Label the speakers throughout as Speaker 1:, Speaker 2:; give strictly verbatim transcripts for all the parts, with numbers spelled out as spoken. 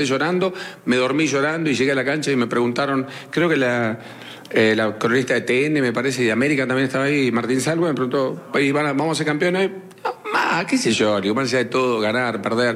Speaker 1: llorando, me dormí llorando y llegué a la cancha y me preguntaron, creo que la, eh, la cronista de T N, me parece, de América también estaba ahí, Martín Salvo, me preguntó, ¿vamos a ser campeones? No, más, qué sé yo, digo, más allá de todo, ganar, perder.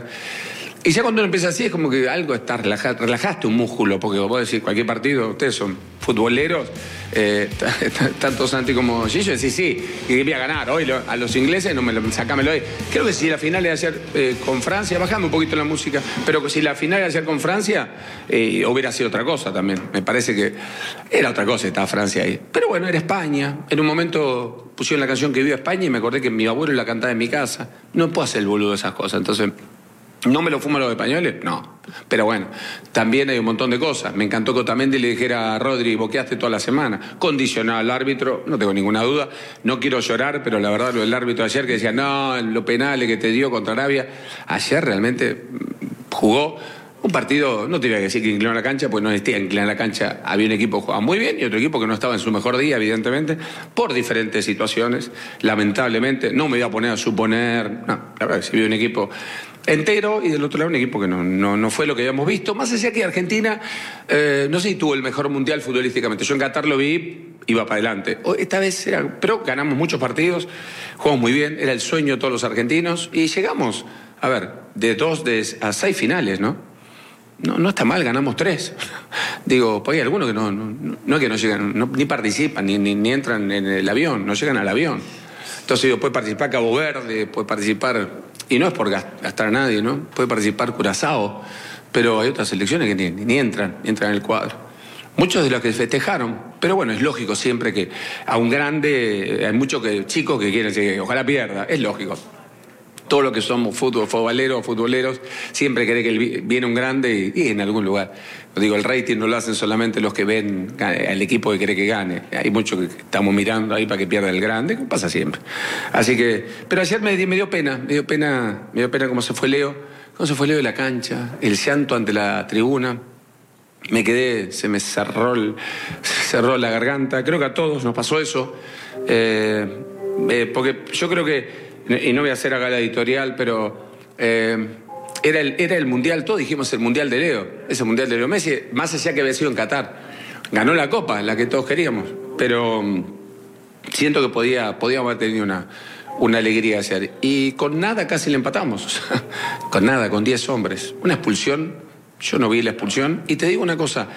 Speaker 1: Y ya cuando uno empieza así es como que algo está relajado, relajaste un músculo, porque vos decís, cualquier partido, ustedes son futboleros, eh, tanto Santi como Gillo, decís sí, y voy a ganar hoy lo, a los ingleses, no me lo, sacámelo hoy. Creo que si la final era ayer eh, con Francia, bajame un poquito la música, pero si la final era ayer con Francia, eh, hubiera sido otra cosa también. Me parece que era otra cosa, estaba Francia ahí. Pero bueno, era España. En un momento pusieron la canción que viva España y me acordé que mi abuelo la cantaba en mi casa. No puedo hacer el boludo de esas cosas, entonces... ¿No me lo fuman los españoles? No. Pero bueno, también hay un montón de cosas. Me encantó que Otamendi le dijera a Rodri, boqueaste toda la semana. Condicionado al árbitro, no tengo ninguna duda. No quiero llorar, pero la verdad lo del árbitro ayer que decía, no, los penales que te dio contra Arabia. Ayer realmente jugó un partido, no te voy a decir que inclinó la cancha, porque no existía inclinar la cancha. Había un equipo que jugaba muy bien y otro equipo que no estaba en su mejor día, evidentemente, por diferentes situaciones. Lamentablemente, no me voy a poner a suponer. No, la verdad que si vi un equipo entero y del otro lado un equipo que no, no, no fue lo que habíamos visto. Más allá que Argentina, eh, no sé si tuvo el mejor mundial futbolísticamente. Yo en Qatar lo vi, iba para adelante. Esta vez era, pero ganamos muchos partidos, jugamos muy bien, era el sueño de todos los argentinos y llegamos, a ver, de dos de, a seis finales, ¿no? No, no está mal, ganamos tres. Digo, pues hay algunos que no, no, no es que no llegan, no, ni participan, ni, ni, ni entran en el avión, no llegan al avión. Entonces digo, puede participar Cabo Verde, puede participar... Y no es por gastar a nadie, ¿no? Puede participar Curazao, pero hay otras selecciones que ni, ni entran, ni entran en el cuadro. Muchos de los que festejaron, pero bueno, es lógico siempre que a un grande, hay muchos que, chicos que quieren que ojalá pierda, es lógico. Todos los que somos fútbol, futboleros, futboleros, siempre cree que viene un grande y, y en algún lugar. Digo, el rating no lo hacen solamente los que ven al equipo que cree que gane. Hay muchos que estamos mirando ahí para que pierda el grande, como pasa siempre. Así que, pero ayer me, me dio pena, me dio pena, me dio pena cómo se fue Leo, cómo se fue Leo de la cancha, el llanto ante la tribuna. Me quedé, se me cerró, el, se cerró la garganta. Creo que a todos nos pasó eso. Eh, eh, porque yo creo que, y no voy a hacer acá la editorial, pero eh, era, el, era el mundial, todos dijimos el mundial de Leo, ese mundial de Leo Messi, más allá que había sido en Qatar. Ganó la copa, la que todos queríamos, pero siento que podía, podíamos haber tenido una, una alegría ayer. Y con nada casi le empatamos, o sea, con nada, con diez hombres. Una expulsión, yo no vi la expulsión, y te digo una cosa,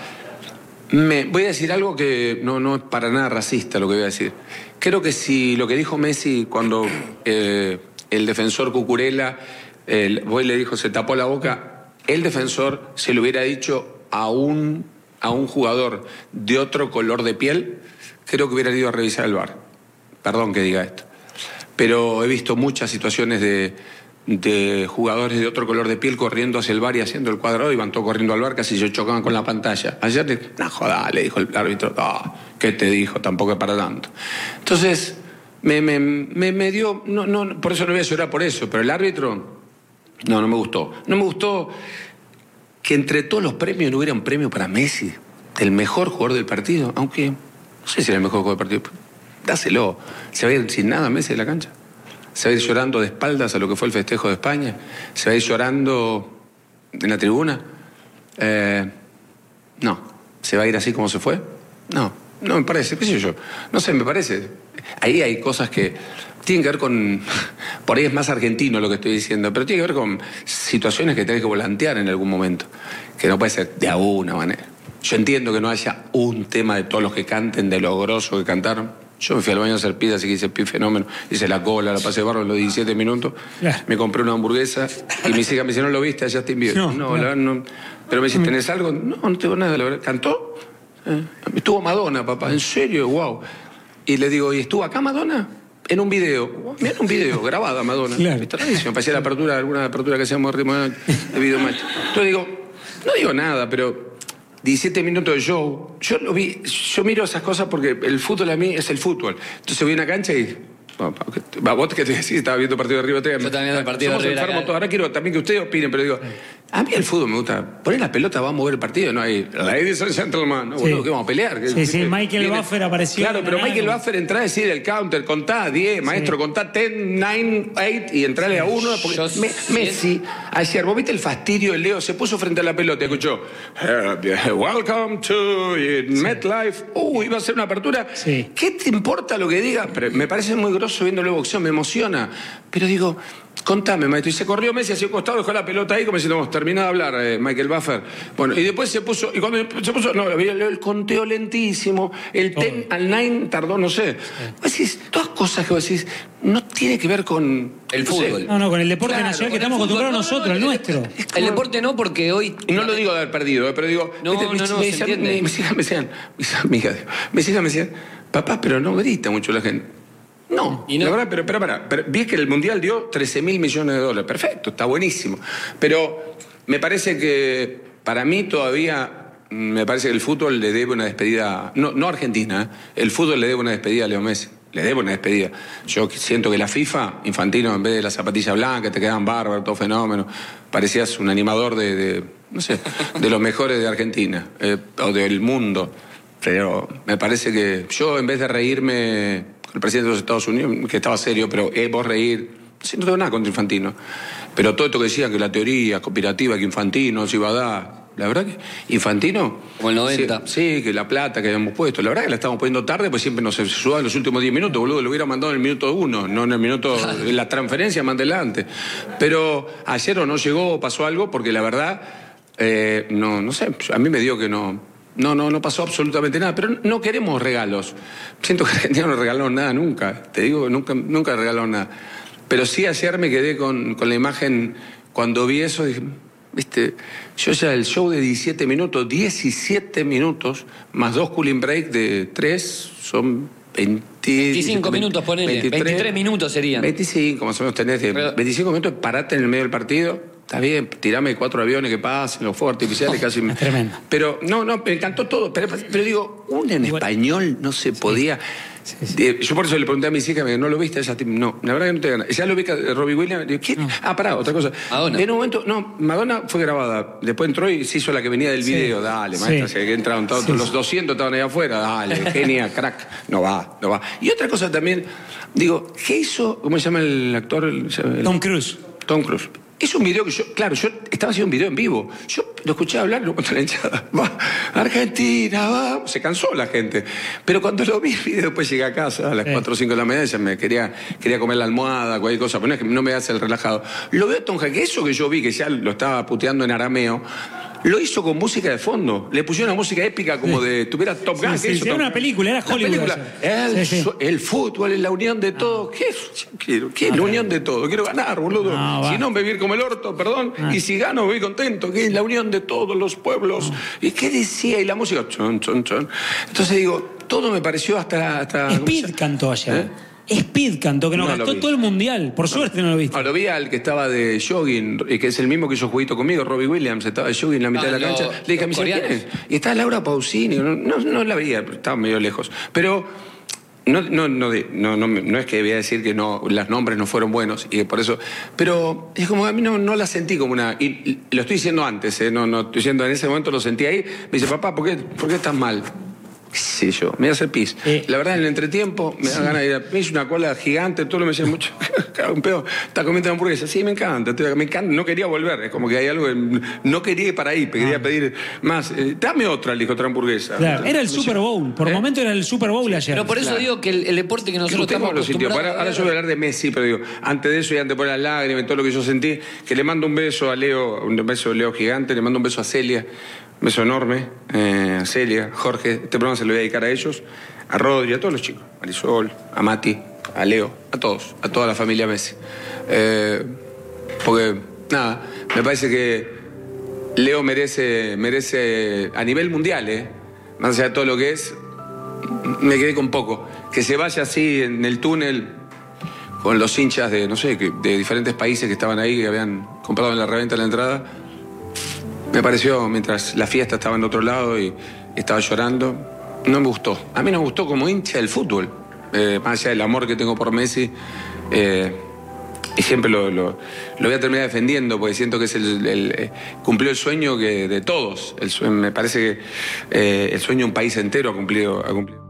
Speaker 1: me, voy a decir algo que no, no es para nada racista lo que voy a decir. Creo que si lo que dijo Messi cuando eh, el defensor Cucurella, eh, voy le dijo, se tapó la boca, el defensor se lo hubiera dicho a un, a un jugador de otro color de piel, creo que hubiera ido a revisar el V A R. Perdón que diga esto. Pero he visto muchas situaciones de, de jugadores de otro color de piel corriendo hacia el V A R y haciendo el cuadrado y van todos corriendo al V A R, casi se chocaban con la pantalla. Ayer, no joda, le dijo el árbitro, no, ¿qué te dijo? Tampoco es para tanto. Entonces, me, me, me, me dio, no, no, por eso no voy a llorar por eso, pero el árbitro, no, no me gustó. No me gustó que entre todos los premios no hubiera un premio para Messi, el mejor jugador del partido, aunque no sé si era el mejor jugador del partido. Dáselo. Se va a ir sin nada Messi de la cancha. Se va a ir llorando de espaldas a lo que fue el festejo de España. Se va a ir llorando en la tribuna. Eh, no. ¿Se va a ir así como se fue? No. No me parece. ¿Qué sé yo? No sé, me parece. Ahí hay cosas que tienen que ver con... Por ahí es más argentino lo que estoy diciendo, pero tiene que ver con situaciones que tenés que volantear en algún momento. Que no puede ser de alguna manera. Yo entiendo que no haya un tema de todos los que canten, de lo grosso que cantaron. Yo me fui al baño a hacer pizza, así que hice pi fenómeno. Hice la cola, la pasé de barro en los diecisiete minutos. Claro. Me compré una hamburguesa y mis hijas me dicen, ¿no lo viste? Allá te envío. No, no, claro. la, no. Pero me dice, ¿tenés algo? No, no tengo nada, la verdad. ¿Cantó? Eh, estuvo Madonna, papá. ¿En serio? Wow. Y le digo, ¿y estuvo acá Madonna? En un video. Mira, en un video, grabada Madonna. Claro. Está rarísimo. Parecía la apertura, alguna apertura que hacíamos de video match. Entonces digo, no digo nada, pero... diecisiete minutos de show. Yo lo vi, yo miro esas cosas porque el fútbol a mí es el fútbol. Entonces voy a una cancha y... Va, vos que te decís, estaba viendo el partido de River.
Speaker 2: Yo también el partido
Speaker 1: somos
Speaker 2: de River.
Speaker 1: Enfermos todos. Ahora quiero también que ustedes opinen, pero digo, A mí el fútbol me gusta. Poner la pelota, va a mover el partido, no hay. Ladies and gentlemen, no,
Speaker 2: Sí.
Speaker 1: boludo, que vamos a pelear.
Speaker 2: Sí, sí, Michael
Speaker 1: Viene-
Speaker 2: Buffer apareció
Speaker 1: Claro,
Speaker 2: de
Speaker 1: pero
Speaker 2: la
Speaker 1: Michael
Speaker 2: nada.
Speaker 1: Buffer entra a decir el counter, contá diez, maestro, contá diez, nueve, ocho y entrale a uno. Porque
Speaker 3: Yo
Speaker 1: Me-
Speaker 3: siento-
Speaker 1: Messi, ayer, vos viste el fastidio del Leo, se puso frente a la pelota y escuchó, "Eh, welcome to MetLife. Uh, iba a ser una apertura.
Speaker 2: Sí.
Speaker 1: ¿Qué te importa lo que diga? Pero me parece muy grosso viéndolo boxeo, me emociona. Pero digo, contame, maestro. Y se corrió Messi hacia un costado, dejó la pelota ahí, como diciendo, vamos, terminó de hablar, eh, Michael Buffer. Bueno, y después se puso, y cuando se puso, no, el, el conteo lentísimo, el ten al nine tardó, no sé. Vos decís, todas cosas que vos decís, no tiene que ver con
Speaker 3: El
Speaker 1: no sé.
Speaker 3: fútbol.
Speaker 2: No, no, con el deporte
Speaker 3: Claro,
Speaker 2: nacional que
Speaker 3: con el
Speaker 2: estamos
Speaker 3: fútbol.
Speaker 2: acostumbrados
Speaker 3: No, no,
Speaker 2: nosotros,
Speaker 3: no,
Speaker 2: el
Speaker 3: el-
Speaker 2: nuestro.
Speaker 3: El deporte no, porque hoy...
Speaker 1: Y no lo digo de haber perdido, eh, pero digo,
Speaker 3: No,
Speaker 1: viste,
Speaker 3: no,
Speaker 1: mis,
Speaker 3: no,
Speaker 1: mis
Speaker 3: se
Speaker 1: hijas-
Speaker 3: entiende.
Speaker 1: mis hijas me decían, mis amigas, digo, mis hijas me decían, papá, pero no grita mucho la gente. No,
Speaker 3: Y no.
Speaker 1: la verdad, pero, pero, para, pero vi que el Mundial dio trece mil millones de dólares. Perfecto, está buenísimo. Pero me parece que para mí todavía, mm, me parece que el fútbol le debe una despedida, no, no a Argentina, ¿eh? El fútbol le debe una despedida a Leo Messi. Le debe una despedida. Yo siento que la FIFA, Infantino, en vez de la zapatilla blanca, te quedaban bárbaros, todo fenómeno, parecías un animador de, de no sé, de los mejores de Argentina, eh, o del mundo. Pero me parece que yo, en vez de reírme con el presidente de los Estados Unidos, que estaba serio, pero eh, vos reír, sí, no tengo nada contra Infantino. Pero todo esto que decían, que la teoría conspirativa, que Infantino se iba a dar, la verdad que Infantino...
Speaker 3: Como el noventa.
Speaker 1: Sí, sí, que la plata que habíamos puesto, la verdad que la estamos poniendo tarde, pues siempre nos suban los últimos diez minutos, boludo, lo hubiera mandado en el minuto uno, no en el minuto, en la transferencia más adelante. Pero ayer o no llegó, pasó algo, porque la verdad, eh, no, no sé, a mí me dio que no... No, no, no pasó absolutamente nada, pero no queremos regalos. Siento que Argentina no regaló nada nunca, te digo que nunca, nunca regaló nada. Pero sí ayer me quedé con, con la imagen, cuando vi eso, dije, viste, yo ya el show de diecisiete minutos, diecisiete minutos, más dos cooling break de tres, son veinte,
Speaker 3: veinticinco minutos, ponele, veintitrés minutos serían.
Speaker 1: veinticinco, más o menos tenés, de,
Speaker 3: Pero-
Speaker 1: veinticinco minutos, parate en el medio del partido. Está bien, tirame cuatro aviones que pasen, los fuegos artificiales casi... me-
Speaker 2: Es tremendo.
Speaker 1: Pero, no, no, me encantó todo. Pero, pero digo, un en
Speaker 2: Igual-
Speaker 1: español no se podía...
Speaker 2: Sí, sí.
Speaker 1: Eh, Yo por eso le pregunté a mis hijas, me dijo, ¿no lo viste? Ella, no, la verdad que no te gana. Ya lo vi que Robbie Williams. Digo, ¿quién? Ah, pará, otra cosa.
Speaker 3: Madonna.
Speaker 1: En un momento, no, Madonna fue grabada. Después entró y se hizo la que venía del
Speaker 2: Sí.
Speaker 1: video. Dale,
Speaker 2: Sí.
Speaker 1: maestra, que entraron todos,
Speaker 2: Sí,
Speaker 1: los
Speaker 2: sí.
Speaker 1: doscientos estaban ahí afuera. Dale, genia, crack. No va, no va. Y otra cosa también, digo, ¿qué hizo? ¿Cómo se llama el actor? El- el-
Speaker 2: Tom Cruise.
Speaker 1: Tom Cruise. Es un video que yo, claro, yo estaba haciendo un video en vivo. Yo lo escuché hablar, lo contra la hinchada. Va, Argentina, va. Se cansó la gente. Pero cuando lo vi el video, después llegué a casa a las
Speaker 2: Sí.
Speaker 1: cuatro o cinco de la mañana, ya me quería, quería comer la almohada, cualquier cosa. Pero no es que no me hace el relajado. Lo veo a Tom Hanks, que eso que yo vi, que ya lo estaba puteando en arameo, lo hizo con música de fondo. Le pusieron una música épica como de tuviera Top
Speaker 2: Sí,
Speaker 1: Gun.
Speaker 2: sí,
Speaker 1: ¿qué hizo
Speaker 2: sí, era
Speaker 1: Tom
Speaker 2: una
Speaker 1: Hanks?
Speaker 2: película, era
Speaker 1: La
Speaker 2: Hollywood
Speaker 1: película. El,
Speaker 2: Sí, sí.
Speaker 1: su- el fútbol es la unión de todo. ¿Qué? Yo quiero, ¿qué es la unión de todo? Quiero ganar, boludo.
Speaker 2: No, va.
Speaker 1: Si no, vivir como el orto, perdón.
Speaker 2: Ah.
Speaker 1: Y si gano, voy contento. Que es la unión de todos los pueblos. ¿Y qué decía? Y la música, chon, chon, chon. Entonces digo, todo me pareció hasta... hasta ¿cómo se
Speaker 2: Speed
Speaker 1: llama?
Speaker 2: cantó ayer.
Speaker 1: ¿Eh?
Speaker 2: Speed cantó, que nos
Speaker 1: No lo
Speaker 2: gastó
Speaker 1: vi.
Speaker 2: todo el mundial. Por suerte no lo viste.
Speaker 1: Ah, lo vi al que estaba de jogging, y que es el mismo que hizo juguito conmigo, Robbie Williams, estaba de jogging en la mitad
Speaker 3: Ah,
Speaker 1: de la
Speaker 3: los-
Speaker 1: cancha. Le dije a mi
Speaker 3: los
Speaker 1: hija, ¿quién es?
Speaker 3: coreanos.
Speaker 1: Y estaba Laura Pausini, no, no, no la veía, pero estaba medio lejos. Pero no, no, no, de- no, no, me- no es que voy a decir que no, los nombres no fueron buenos, y por eso, pero es como a mí no, no la sentí como una, y, y lo estoy diciendo antes, ¿eh? no, no estoy diciendo en ese momento, lo sentí ahí, me dice, papá, ¿por qué, por qué estás mal? ¿Qué sé yo? Me hace pis.
Speaker 2: Eh,
Speaker 1: La verdad, en el entretiempo me da ganas de ir a... Me hizo una cola gigante, todo lo me decían mucho. Un pedo, está comiendo hamburguesa. Sí, me encanta, estoy- me encanta. No quería volver, es como que hay algo que no quería ir para ahí, quería pedir más. Eh, dame otra, le dijo, otra hamburguesa.
Speaker 2: Claro, era el
Speaker 1: Me
Speaker 2: Super
Speaker 1: decía,
Speaker 2: Bowl. Por
Speaker 1: ¿eh?
Speaker 2: momento era el Super Bowl ayer.
Speaker 3: Pero por eso
Speaker 1: Claro.
Speaker 3: digo que el, el deporte que nosotros
Speaker 1: Usted
Speaker 3: estamos
Speaker 1: cómo lo sintió.
Speaker 3: acostumbrados
Speaker 1: Ahora, ahora
Speaker 3: a
Speaker 1: yo voy a
Speaker 3: ver-
Speaker 1: hablar de Messi, pero digo, antes de eso y antes de poner las lágrimas y todo lo que yo sentí, que le mando un beso a Leo, un beso a Leo gigante, le mando un beso a Celia, un beso enorme, eh, a Celia, Jorge, este programa se lo voy a dedicar a ellos, a Rodri, a todos los chicos, a Marisol, a Mati, a Leo, a todos, a toda la familia Messi. Eh, porque, nada, me parece que Leo merece, merece a nivel mundial, ¿eh? Más allá de todo lo que es, me quedé con poco. Que se vaya así en el túnel con los hinchas de, no sé, que- de diferentes países que estaban ahí, que habían comprado en la reventa la entrada. Me pareció, mientras la fiesta estaba en otro lado y estaba llorando, no me gustó. A mí no me gustó como hincha del fútbol. Eh, más allá del amor que tengo por Messi, eh, y siempre lo, lo, lo voy a terminar defendiendo porque siento que es el, el, el cumplió el sueño que de todos. El sueño, me parece que eh, el sueño de un país entero ha cumplido. Ha cumplido.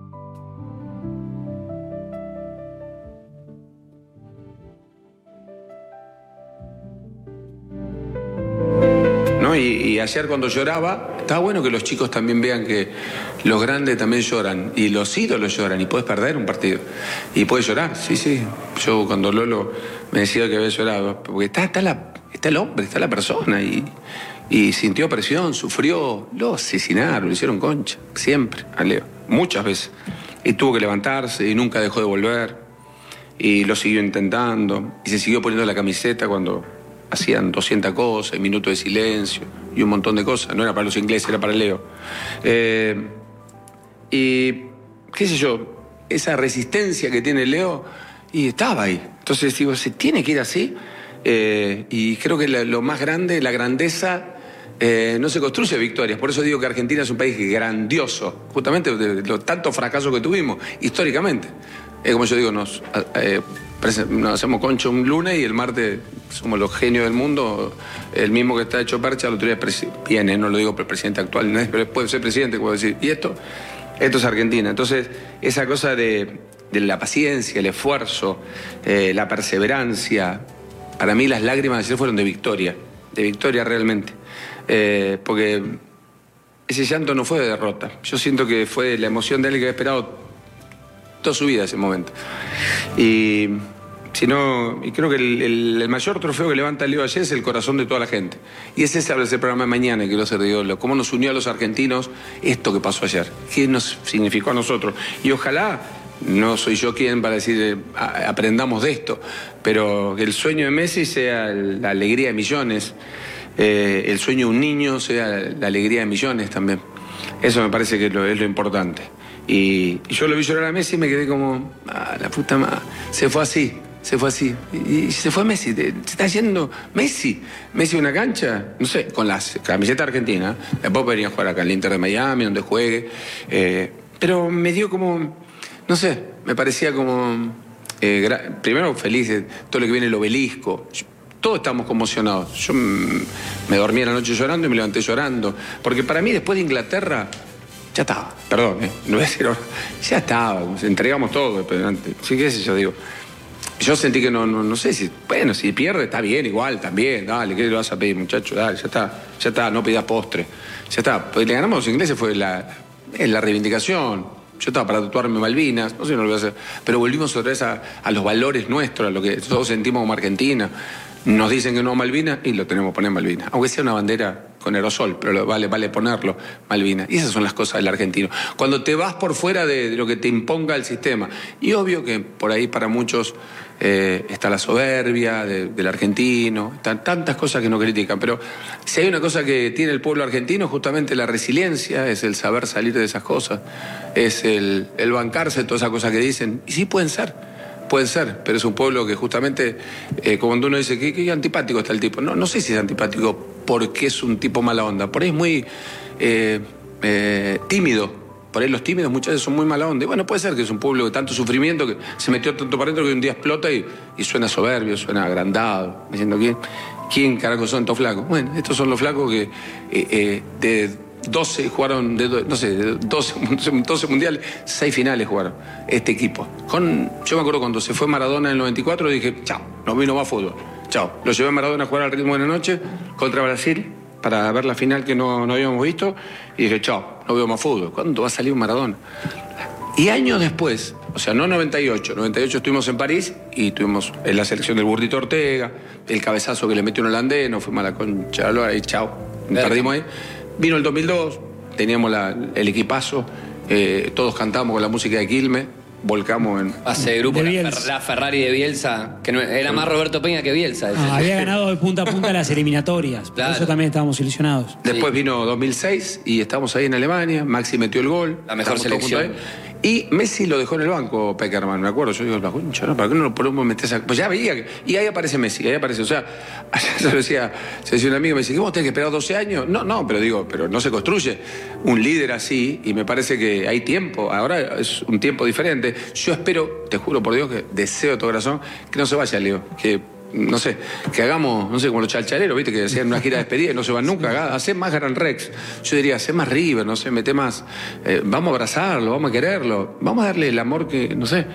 Speaker 1: ¿No? Y, y ayer cuando lloraba, estaba bueno que los chicos también vean que los grandes también lloran y los ídolos lloran y puedes perder un partido y puedes llorar, sí, sí. Yo cuando Lolo me decía que había llorado, porque está, está, la, está el hombre, está la persona y, y sintió presión, sufrió, lo asesinaron, lo hicieron concha, siempre, a Leo, muchas veces. Y tuvo que levantarse y nunca dejó de volver y lo siguió intentando y se siguió poniendo la camiseta cuando hacían doscientas cosas, minutos de silencio y un montón de cosas. No era para los ingleses, era para Leo. Eh, y, qué sé yo, esa resistencia que tiene Leo, y estaba ahí. Entonces digo, se tiene que ir así. Eh, y creo que la, lo más grande, la grandeza, eh, no se construye victorias. Por eso digo que Argentina es un país grandioso, justamente de los tantos fracasos que tuvimos, históricamente. Eh, como yo digo, nos... Eh, Nos hacemos concho un lunes y el martes somos los genios del mundo. El mismo que está hecho percha, el otro día viene, no lo digo por el presidente actual, pero puede ser presidente, puedo decir. Y esto, esto es Argentina. Entonces, esa cosa de, de la paciencia, el esfuerzo, eh, la perseverancia, para mí las lágrimas de ayer fueron de victoria, de victoria realmente. Eh, porque ese llanto no fue de derrota. Yo siento que fue la emoción de él que había esperado toda su vida ese momento. Y, si no, y creo que el, el, el mayor trofeo que levanta Leo ayer es el corazón de toda la gente. Y ese es el programa de mañana que quiero hacer de Leo. Cómo nos unió a los argentinos esto que pasó ayer. ¿Qué nos significó a nosotros? Y ojalá, no soy yo quien para decir eh, aprendamos de esto, pero que el sueño de Messi sea la alegría de millones, eh, el sueño de un niño sea la alegría de millones también. Eso me parece que es lo, es lo importante. Y, y yo lo vi llorar a Messi y me quedé como, ah, la puta madre, se fue así, se fue así. Y, y se fue Messi, se está yendo Messi. Messi a una cancha, no sé, con la camiseta argentina. Después venía a jugar acá en el Inter de Miami, donde juegue. Eh, pero me dio como, no sé, me parecía como, eh, gra- primero feliz de todo lo que viene el obelisco. Yo, todos estamos conmocionados. Yo mm, me dormí la noche llorando y me levanté llorando. Porque para mí, después de Inglaterra, ya estaba, perdón, ¿eh? No voy a decir ahora, ya estaba, entregamos todo, pero antes, sí, qué sé yo, digo. Yo sentí que no, no, no sé si, bueno, si pierde está bien, igual, también, dale, ¿qué le vas a pedir, muchacho? Dale, ya está, ya está, no pidas postre, ya está. Pues le ganamos a los ingleses fue la, la reivindicación. Yo estaba para tatuarme Malvinas, no sé si no lo voy a hacer, pero volvimos otra vez a, a los valores nuestros, a lo que todos sentimos como Argentina. Nos dicen que no Malvinas y lo tenemos que poner Malvinas. Aunque sea una bandera con aerosol, pero vale, vale ponerlo Malvinas. Y esas son las cosas del argentino. Cuando te vas por fuera de, de lo que te imponga el sistema. Y obvio que por ahí para muchos eh, está la soberbia de, del argentino, están tantas cosas que no critican. Pero si hay una cosa que tiene el pueblo argentino, justamente la resiliencia, es el saber salir de esas cosas, es el, el bancarse de todas esas cosas que dicen. Y sí pueden ser. Puede ser, pero es un pueblo que justamente, eh, cuando uno dice que, que antipático está el tipo, no, no sé si es antipático porque es un tipo mala onda, por ahí es muy eh, eh, tímido, por ahí los tímidos muchas veces son muy mala onda, y bueno, puede ser que es un pueblo de tanto sufrimiento que se metió tanto para adentro que un día explota y, y suena soberbio, suena agrandado, diciendo, ¿quién, quién carajo son estos flacos? Bueno, estos son los flacos que eh, eh, de doce jugaron, de, no sé, de doce, doce mundiales, seis finales jugaron este equipo. Con, yo me acuerdo cuando se fue Maradona en el noventa y cuatro, dije, chao, no vino más fútbol, chao. Lo llevé a Maradona a jugar al ritmo de la noche contra Brasil para ver la final que no, no habíamos visto y dije, chao, no veo más fútbol. ¿Cuándo va a salir Maradona? Y años después, o sea, no noventa y ocho, noventa y ocho estuvimos en París y tuvimos en la selección del Burrito Ortega, el cabezazo que le metió un holandés, nos fuimos a la concha, y chao, perdimos ahí. Vino el dos mil dos, teníamos la, el equipazo, eh, todos cantamos con la música de Quilmes, volcamos en...
Speaker 3: Hace grupo
Speaker 2: De
Speaker 3: la,
Speaker 2: Bielsa.
Speaker 3: la Ferrari de Bielsa, que no, era más Roberto Peña que Bielsa.
Speaker 2: Ah, había ganado de punta a punta las eliminatorias.
Speaker 3: Claro.
Speaker 2: Por eso también estábamos ilusionados.
Speaker 1: Después
Speaker 3: Sí.
Speaker 1: vino dos mil seis y estamos ahí en Alemania, Maxi metió el gol.
Speaker 3: La mejor
Speaker 1: estamos todos
Speaker 3: selección.
Speaker 1: juntos ahí. Y Messi lo dejó en el banco, Peckerman, me acuerdo. Yo digo, la concha, ¿no? ¿Para qué no lo podemos meter esa...? Pues ya veía que... Y ahí aparece Messi, ahí aparece. O sea, ayer se lo decía, se decía un amigo, me dice, ¿qué vos tenés que esperar doce años? No, no, pero digo, pero no se construye un líder así y me parece que hay tiempo. Ahora es un tiempo diferente. Yo espero, te juro por Dios, que deseo de todo corazón que no se vaya, Leo. Que no sé, que hagamos, no sé, como los chalchaleros, ¿viste? Que hacían una gira de despedida y no se van nunca. Hacé más Gran Rex. Yo diría, hacé más River, no sé, mete más. Eh, vamos a abrazarlo, vamos a quererlo. Vamos a darle el amor que, no sé.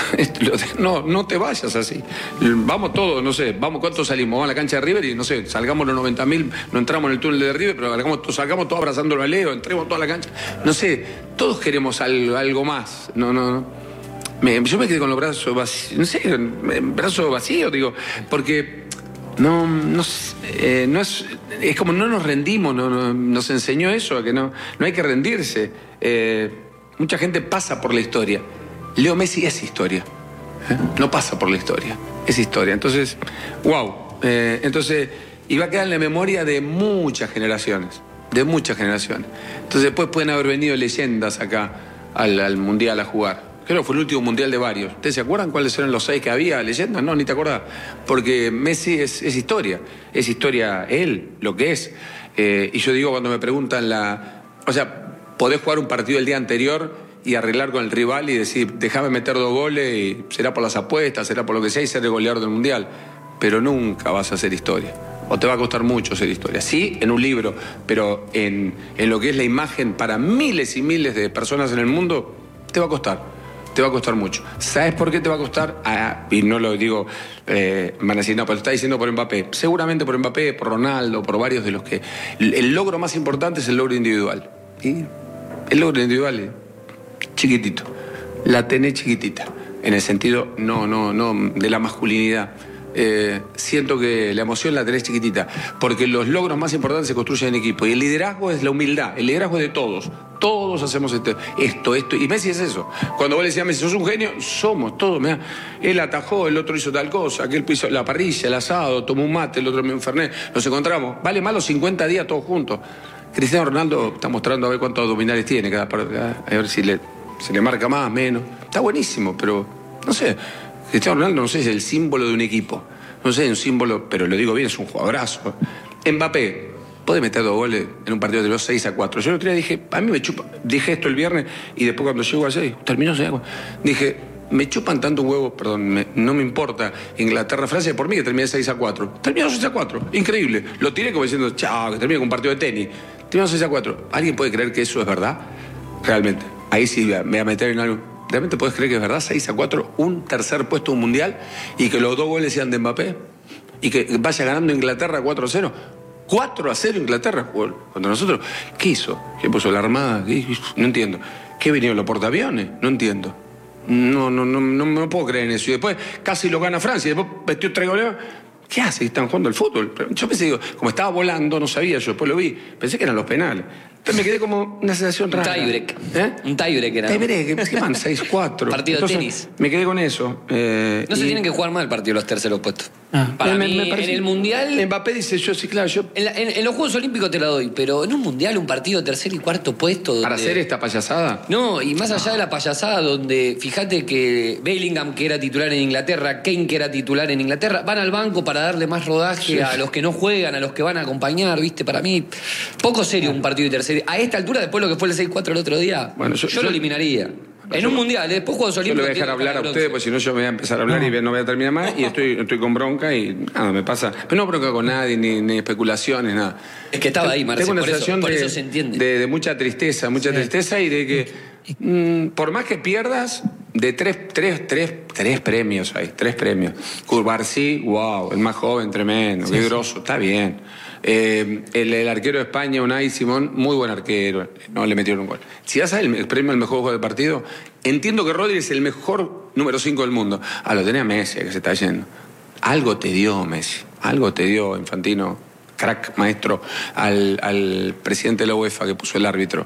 Speaker 1: no, no te vayas así. Vamos todos, no sé, vamos, ¿cuántos salimos? Vamos a la cancha de River y, no sé, salgamos los noventa mil, no entramos en el túnel de River, pero salgamos, salgamos todos abrazándolo a Leo, entremos toda la cancha. No sé, todos queremos algo, algo más. No, no, no. Me, yo me quedé con los brazos vacíos, no sé, brazos vacíos, digo, porque no, no, eh, no es, es como no nos rendimos, no, no, nos enseñó eso, a que no, no hay que rendirse. Eh, mucha gente pasa por la historia. Leo Messi es historia, ¿eh? No pasa por la historia, es historia. Entonces, wow, eh, entonces, y va a quedar en la memoria de muchas generaciones, de muchas generaciones. Entonces después pueden haber venido leyendas acá al, al Mundial a jugar. Creo que fue el último mundial de varios. ¿Ustedes se acuerdan cuáles eran los seis que había? ¿Leyendas? No, ni te acordás. Porque Messi es, es historia. Es historia él, lo que es. Eh, y yo digo, cuando me preguntan la... O sea, podés jugar un partido el día anterior y arreglar con el rival y decir, déjame meter dos goles y será por las apuestas, será por lo que sea y ser el goleador del mundial. Pero nunca vas a hacer historia. O te va a costar mucho hacer historia. Sí, en un libro, pero en, en lo que es la imagen para miles y miles de personas en el mundo, te va a costar. Te va a costar mucho. ¿Sabes por qué te va a costar? Ah, y no lo digo, eh, van a decir, no, pero está diciendo por Mbappé. Seguramente por Mbappé, por Ronaldo, por varios de los que... El, el logro más importante es el logro individual. Y el logro individual es chiquitito. La tenés chiquitita. En el sentido, no, no, no, de la masculinidad. Eh, siento que la emoción la tenés chiquitita, porque los logros más importantes se construyen en equipo y el liderazgo es la humildad, el liderazgo es de todos, todos hacemos esto, esto, esto, y Messi es eso. Cuando vos le decías a Messi, sos un genio, somos todos, mirá, él atajó, el otro hizo tal cosa, aquel hizo la parrilla, el asado, tomó un mate, el otro me un fernet, nos encontramos, vale más los cincuenta días todos juntos. Cristiano Ronaldo está mostrando a ver cuántos abdominales tiene cada parte, a ver si le, se le marca más, menos, está buenísimo, pero no sé. Cristiano Ronaldo, no sé, es el símbolo de un equipo. No sé, es un símbolo, pero lo digo bien, es un jugadorazo. Mbappé, puede meter dos goles en un partido de los seis a cuatro. Yo el otro día dije, a mí me chupa, dije esto el viernes y después cuando llego allá, terminó seis a cuatro. Dije, me chupan tanto un huevo, perdón, me, no me importa Inglaterra, Francia, por mí que termine seis a cuatro. Terminó seis a cuatro, increíble. Lo tiré como diciendo, chao, que termine con un partido de tenis. Terminó seis a cuatro. ¿Alguien puede creer que eso es verdad? Realmente. Ahí sí me voy a meter en algo. ¿Realmente puedes creer que es verdad? seis a cuatro, un tercer puesto en un mundial y que los dos goles sean de Mbappé y que vaya ganando Inglaterra cuatro a cero. cuatro a cero Inglaterra contra nosotros. ¿Qué hizo? ¿Qué puso la Armada? ¿Qué? No entiendo. ¿Qué vinieron los portaaviones? No entiendo. No, no, no, no, no puedo creer en eso. Y después casi lo gana Francia y después metió tres goles. ¿Qué hace? Están jugando al fútbol. Yo pensé, digo, como estaba volando, no sabía, yo después lo vi, pensé que eran los penales. Entonces me quedé como una sensación rara.
Speaker 3: Un tiebreak.
Speaker 1: ¿Eh?
Speaker 3: Un tiebreak era.
Speaker 1: Tiebreak, ¿qué van? seis cuatro.
Speaker 3: Partido
Speaker 1: Entonces,
Speaker 3: de tenis.
Speaker 1: Me quedé con eso. Eh,
Speaker 3: No se
Speaker 1: y...
Speaker 3: tienen que jugar mal el partido los terceros puestos.
Speaker 2: Ah.
Speaker 3: Para
Speaker 1: me,
Speaker 3: mí,
Speaker 1: me parece...
Speaker 3: en el Mundial...
Speaker 1: Mbappé dice, yo sí, claro, yo...
Speaker 3: En, la, en, en los Juegos Olímpicos te la doy, pero en un Mundial, un partido tercer y cuarto puesto... Donde...
Speaker 1: ¿Para hacer esta payasada?
Speaker 3: No, y más allá de la payasada, donde fíjate que Bellingham, que era titular en Inglaterra, Kane, que era titular en Inglaterra, van al banco para darle más rodaje sí. a los que no juegan, a los que van a acompañar, ¿viste? Para mí, poco serio un partido de tercer. A esta altura, después lo que fue el seis cuatro el otro día,
Speaker 1: bueno, yo,
Speaker 3: yo,
Speaker 1: yo
Speaker 3: lo eliminaría. En
Speaker 1: yo,
Speaker 3: un mundial, después Juegos Olímpicos.
Speaker 1: Yo le voy a dejar hablar a ustedes, porque si no yo me voy a empezar a hablar no. y no voy a terminar más. Y estoy, estoy con bronca y nada, me pasa. Pero no bronca con nadie, ni, ni especulaciones, nada.
Speaker 3: Es que estaba ahí, Marcelo.
Speaker 1: Tengo una
Speaker 3: por
Speaker 1: sensación
Speaker 3: eso, por
Speaker 1: de,
Speaker 3: eso se entiende.
Speaker 1: De, de mucha tristeza, mucha sí. tristeza y de que mmm, por más que pierdas, de tres, tres, tres, tres premios hay, tres premios. Cubarsí, wow, el más joven, tremendo, sí, qué sí. grosso, está bien. Eh, el, el arquero de España, Unai Simón, muy buen arquero, no le metieron un gol. Si das el, el premio al mejor juego del partido, entiendo que Rodri es el mejor número cinco del mundo. Ah, lo tenía Messi, que se está yendo. Algo te dio Messi, algo te dio Infantino, crack, maestro, al, al presidente de la UEFA que puso el árbitro.